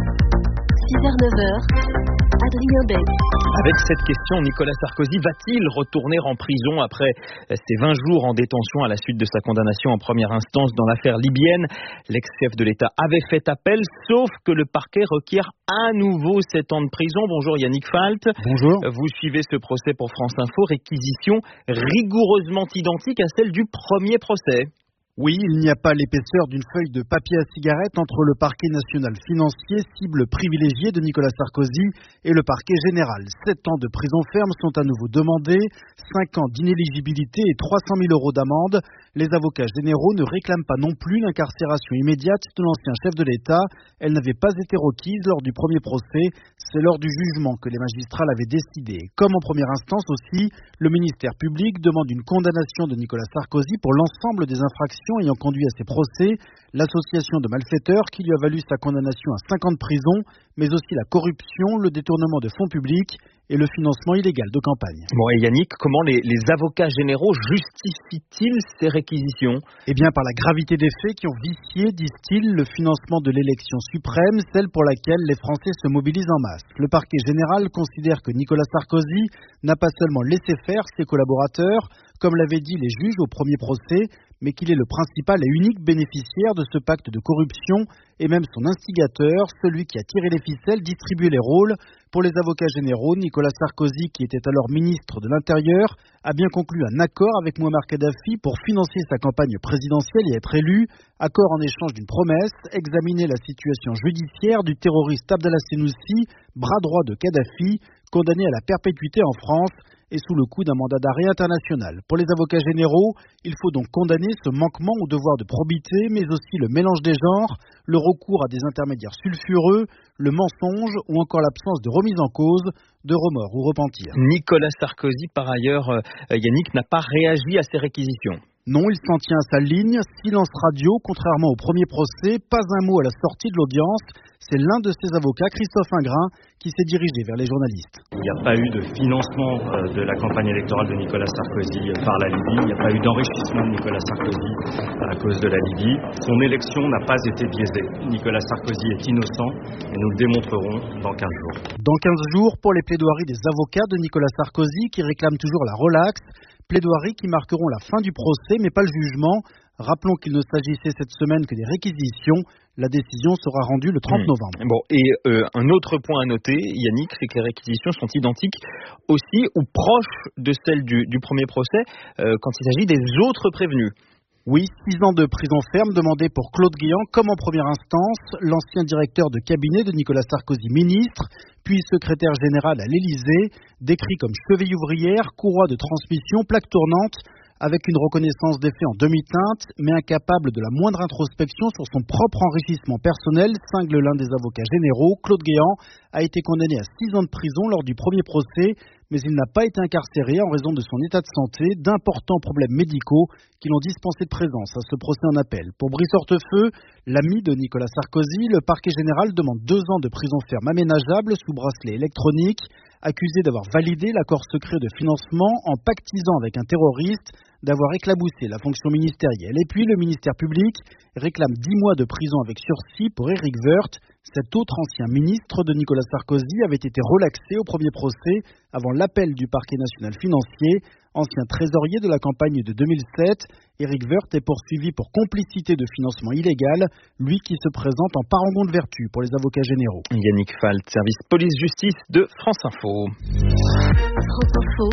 6h-9h. Adrien Beck. Avec cette question, Nicolas Sarkozy va-t-il retourner en prison après ses 20 jours en détention à la suite de sa condamnation en première instance dans l'affaire libyenne? L'ex-chef de l'État avait fait appel, sauf que le parquet requiert à nouveau 7 ans de prison. Bonjour Yannick Falt. Bonjour. Vous suivez ce procès pour France Info, réquisition rigoureusement identique à celle du premier procès. Oui, il n'y a pas l'épaisseur d'une feuille de papier à cigarette entre le parquet national financier, cible privilégiée de Nicolas Sarkozy, et le parquet général. 7 ans de prison ferme sont à nouveau demandés, 5 ans d'inéligibilité et 300 000 € d'amende. Les avocats généraux ne réclament pas non plus l'incarcération immédiate de l'ancien chef de l'État. Elle n'avait pas été requise lors du premier procès. C'est lors du jugement que les magistrats l'avaient décidé. Comme en première instance aussi, le ministère public demande une condamnation de Nicolas Sarkozy pour l'ensemble des infractions ayant conduit à ces procès, l'association de malfaiteurs qui lui a valu sa condamnation à 5 ans de prison, mais aussi la corruption, le détournement de fonds publics et le financement illégal de campagne. Bon, et Yannick, comment les avocats généraux justifient-ils ces réquisitions? Eh bien, par la gravité des faits qui ont vicié, disent-ils, le financement de l'élection suprême, celle pour laquelle les Français se mobilisent en masse. Le parquet général considère que Nicolas Sarkozy n'a pas seulement laissé faire ses collaborateurs, comme l'avaient dit les juges au premier procès, mais qu'il est le principal et unique bénéficiaire de ce pacte de corruption et même son instigateur, celui qui a tiré les ficelles, distribué les rôles. Pour les avocats généraux, Nicolas Sarkozy, qui était alors ministre de l'Intérieur, a bien conclu un accord avec Mouammar Kadhafi pour financer sa campagne présidentielle et être élu. Accord en échange d'une promesse, examiner la situation judiciaire du terroriste Abdallah Senoussi, bras droit de Kadhafi, condamné à la perpétuité en France et sous le coup d'un mandat d'arrêt international. Pour les avocats généraux, il faut donc condamner ce manquement au devoir de probité, mais aussi le mélange des genres, le recours à des intermédiaires sulfureux, le mensonge ou encore l'absence de remise en cause, de remords ou repentir. Nicolas Sarkozy, par ailleurs, Yannick, n'a pas réagi à ces réquisitions. Non, il s'en tient à sa ligne, silence radio, contrairement au premier procès, pas un mot à la sortie de l'audience. C'est l'un de ses avocats, Christophe Ingrin, qui s'est dirigé vers les journalistes. Il n'y a pas eu de financement de la campagne électorale de Nicolas Sarkozy par la Libye. Il n'y a pas eu d'enrichissement de Nicolas Sarkozy à cause de la Libye. Son élection n'a pas été biaisée. Nicolas Sarkozy est innocent et nous le démontrerons dans 15 jours. Dans 15 jours, pour les plaidoiries des avocats de Nicolas Sarkozy qui réclament toujours la relaxe, plaidoiries qui marqueront la fin du procès mais pas le jugement. Rappelons qu'il ne s'agissait cette semaine que des réquisitions. La décision sera rendue le 30 novembre. Bon, et un autre point à noter, Yannick, c'est que les réquisitions sont identiques aussi ou proches de celles du premier procès quand il s'agit des autres prévenus. Oui, 6 ans de prison ferme demandés pour Claude Guéant, comme en première instance, l'ancien directeur de cabinet de Nicolas Sarkozy, ministre, puis secrétaire général à l'Élysée, décrit comme cheville ouvrière, courroie de transmission, plaque tournante, avec une reconnaissance des faits en demi-teinte, mais incapable de la moindre introspection sur son propre enrichissement personnel, cingle l'un des avocats généraux. Claude Guéant a été condamné à 6 ans de prison lors du premier procès, mais il n'a pas été incarcéré en raison de son état de santé, d'importants problèmes médicaux qui l'ont dispensé de présence à ce procès en appel. Pour Brice Hortefeux, l'ami de Nicolas Sarkozy, le parquet général demande 2 ans de prison ferme aménageable sous bracelet électronique, accusé d'avoir validé l'accord secret de financement en pactisant avec un terroriste, d'avoir éclaboussé la fonction ministérielle. Et puis le ministère public réclame 10 mois de prison avec sursis pour Éric Woerth. Cet autre ancien ministre de Nicolas Sarkozy avait été relaxé au premier procès avant l'appel du parquet national financier. Ancien trésorier de la campagne de 2007, Éric Woerth est poursuivi pour complicité de financement illégal, lui qui se présente en parangon de vertu pour les avocats généraux. Yannick Falt, service police-justice de France Info. France Info,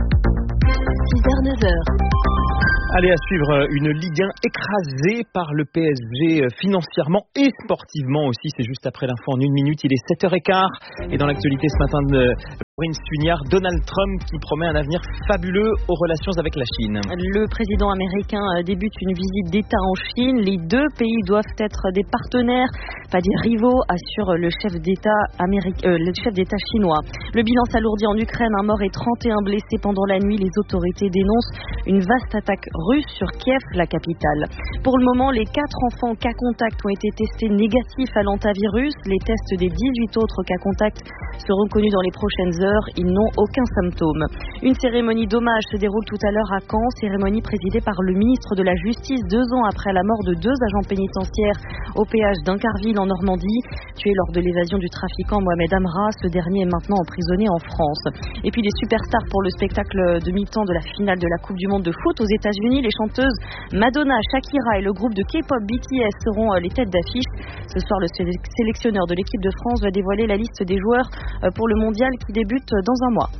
6h-9h. Allez, à suivre une Ligue 1 écrasée par le PSG financièrement et sportivement aussi. C'est juste après l'info en 1 minute. Il est 7h15. Et dans l'actualité ce matin de Laurine Sugnard, Donald Trump qui promet un avenir fabuleux aux relations avec la Chine. Le président américain débute une visite d'État en Chine. Les 2 pays doivent être des partenaires, pas des rivaux, assure le chef d'État chinois. Le bilan s'alourdit en Ukraine, un mort et 31 blessés pendant la nuit. Les autorités dénoncent une vaste attaque russe sur Kiev, la capitale. Pour le moment, les 4 enfants cas contact ont été testés négatifs à l'hantavirus. Les tests des 18 autres cas contact seront connus dans les prochaines heures. Ils n'ont aucun symptôme. Une cérémonie d'hommage se déroule tout à l'heure à Caen, cérémonie présidée par le ministre de la Justice 2 ans après la mort de 2 agents pénitentiaires au péage d'Incarville en Normandie. Tué lors de l'évasion du trafiquant Mohamed Amra, ce dernier est maintenant emprisonné en France. Et puis les superstars pour le spectacle de mi-temps de la finale de la Coupe du Monde de foot aux États-Unis. Les chanteuses Madonna, Shakira et le groupe de K-pop BTS seront les têtes d'affiche. Ce soir, le sélectionneur de l'équipe de France va dévoiler la liste des joueurs pour le mondial qui débute dans un mois.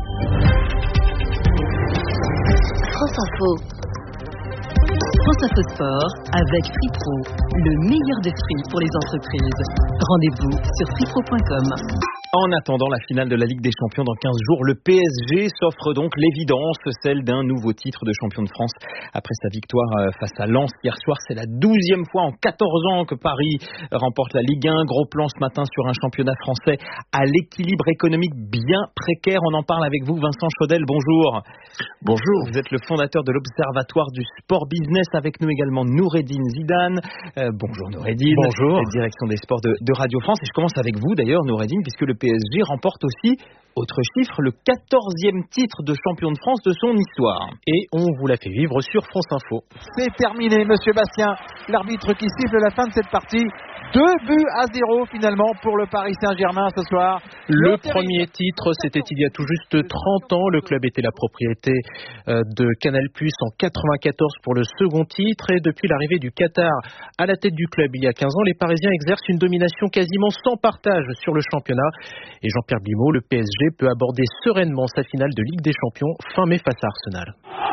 France Info. France Info Sport avec FreePro, le meilleur des prix pour les entreprises. Rendez-vous sur freepro.com. En attendant la finale de la Ligue des Champions dans 15 jours, le PSG s'offre donc l'évidence, celle d'un nouveau titre de champion de France. Après sa victoire face à Lens hier soir, c'est la 12e fois en 14 ans que Paris remporte la Ligue 1. Gros plan ce matin sur un championnat français à l'équilibre économique bien précaire. On en parle avec vous, Vincent Chaudel. Bonjour. Bonjour. Vous êtes le fondateur de l'Observatoire du Sport Business. Avec nous également Noureddine Zidane. Bonjour Noureddine. Bonjour. Direction des sports de Radio France. Et je commence avec vous d'ailleurs Noureddine, puisque le PSG remporte aussi, autre chiffre, le 14e titre de champion de France de son histoire. Et on vous l'a fait vivre sur France Info. C'est terminé, monsieur Bastien. L'arbitre qui siffle la fin de cette partie. 2-0 finalement pour le Paris Saint-Germain ce soir. Le premier titre, c'était il y a tout juste 30 ans. Le club était la propriété de Canal+ en 94 pour le second titre. Et depuis l'arrivée du Qatar à la tête du club il y a 15 ans, les Parisiens exercent une domination quasiment sans partage sur le championnat. Et Jean-Pierre Blimaud, le PSG, peut aborder sereinement sa finale de Ligue des Champions fin mai face à Arsenal.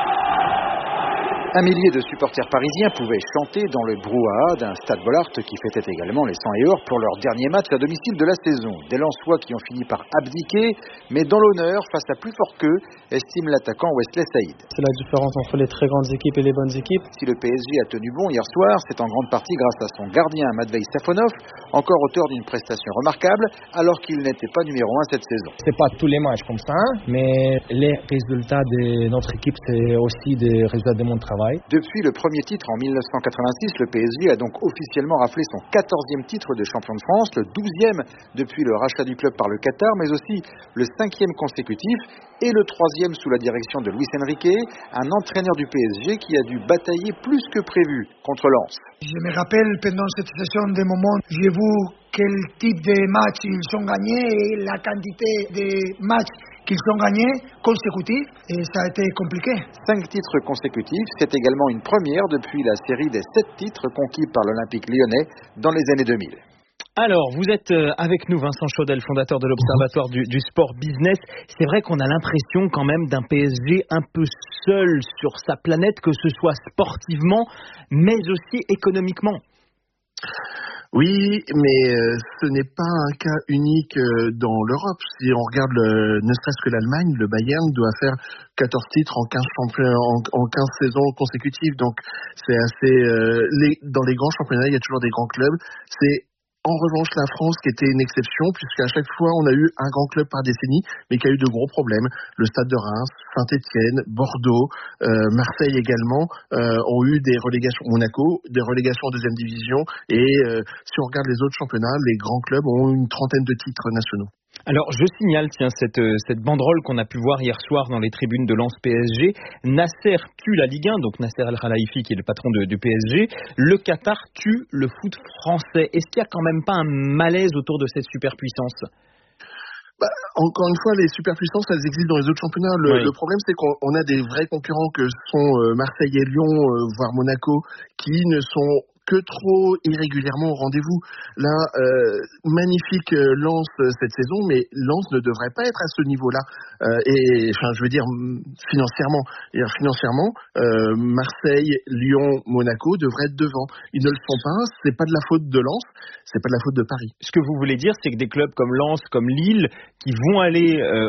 Un millier de supporters parisiens pouvaient chanter dans le brouhaha d'un Stade Bollaert qui fêtait également les 100 et or pour leur dernier match à domicile de la saison. Des Lensois qui ont fini par abdiquer, mais dans l'honneur, face à plus fort qu'eux, estime l'attaquant Wesley Saïd. C'est la différence entre les très grandes équipes et les bonnes équipes. Si le PSG a tenu bon hier soir, c'est en grande partie grâce à son gardien Matvei Safonov, encore auteur d'une prestation remarquable, alors qu'il n'était pas numéro 1 cette saison. C'est pas tous les matchs comme ça, mais les résultats de notre équipe, c'est aussi des résultats de mon travail. Depuis le premier titre en 1986, le PSG a donc officiellement raflé son 14e titre de champion de France, le 12e depuis le rachat du club par le Qatar, mais aussi le 5e consécutif et le 3e sous la direction de Luis Enrique, un entraîneur du PSG qui a dû batailler plus que prévu contre Lens. Je me rappelle pendant cette saison des moments, j'ai vu quel type de match ils ont gagné et la quantité de matchs qu'ils ont gagnés consécutifs, et ça a été compliqué. 5 titres consécutifs, c'est également une première depuis la série des 7 titres conquis par l'Olympique lyonnais dans les années 2000. Alors, vous êtes avec nous, Vincent Chaudel, fondateur de l'Observatoire du sport business. C'est vrai qu'on a l'impression quand même d'un PSG un peu seul sur sa planète, que ce soit sportivement, mais aussi économiquement. Oui, mais ce n'est pas un cas unique dans l'Europe. Si on regarde ne serait-ce que l'Allemagne, le Bayern doit faire 14 titres en 15 saisons consécutives. Donc c'est assez dans les grands championnats, il y a toujours des grands clubs. C'est en revanche la France qui était une exception, puisqu'à chaque fois on a eu un grand club par décennie, mais qui a eu de gros problèmes. Le Stade de Reims, Saint-Étienne, Bordeaux, Marseille également ont eu des relégations, Monaco, des relégations en deuxième division. Et si on regarde les autres championnats, les grands clubs ont une trentaine de titres nationaux. Alors, je signale, cette banderole qu'on a pu voir hier soir dans les tribunes de Lens PSG. Nasser tue la Ligue 1, donc Nasser El Khelaifi, qui est le patron du PSG. Le Qatar tue le foot français. Est-ce qu'il n'y a quand même pas un malaise autour de cette superpuissance ? Encore une fois, les superpuissances, elles existent dans les autres championnats. Le problème, c'est qu'on a des vrais concurrents que sont Marseille et Lyon, voire Monaco, qui ne sont que trop irrégulièrement au rendez-vous. Là, magnifique Lens cette saison, mais Lens ne devrait pas être à ce niveau-là. Financièrement, Marseille, Lyon, Monaco devraient être devant. Ils ne le sont pas. C'est pas de la faute de Lens, c'est pas de la faute de Paris. Ce que vous voulez dire, c'est que des clubs comme Lens, comme Lille, qui vont aller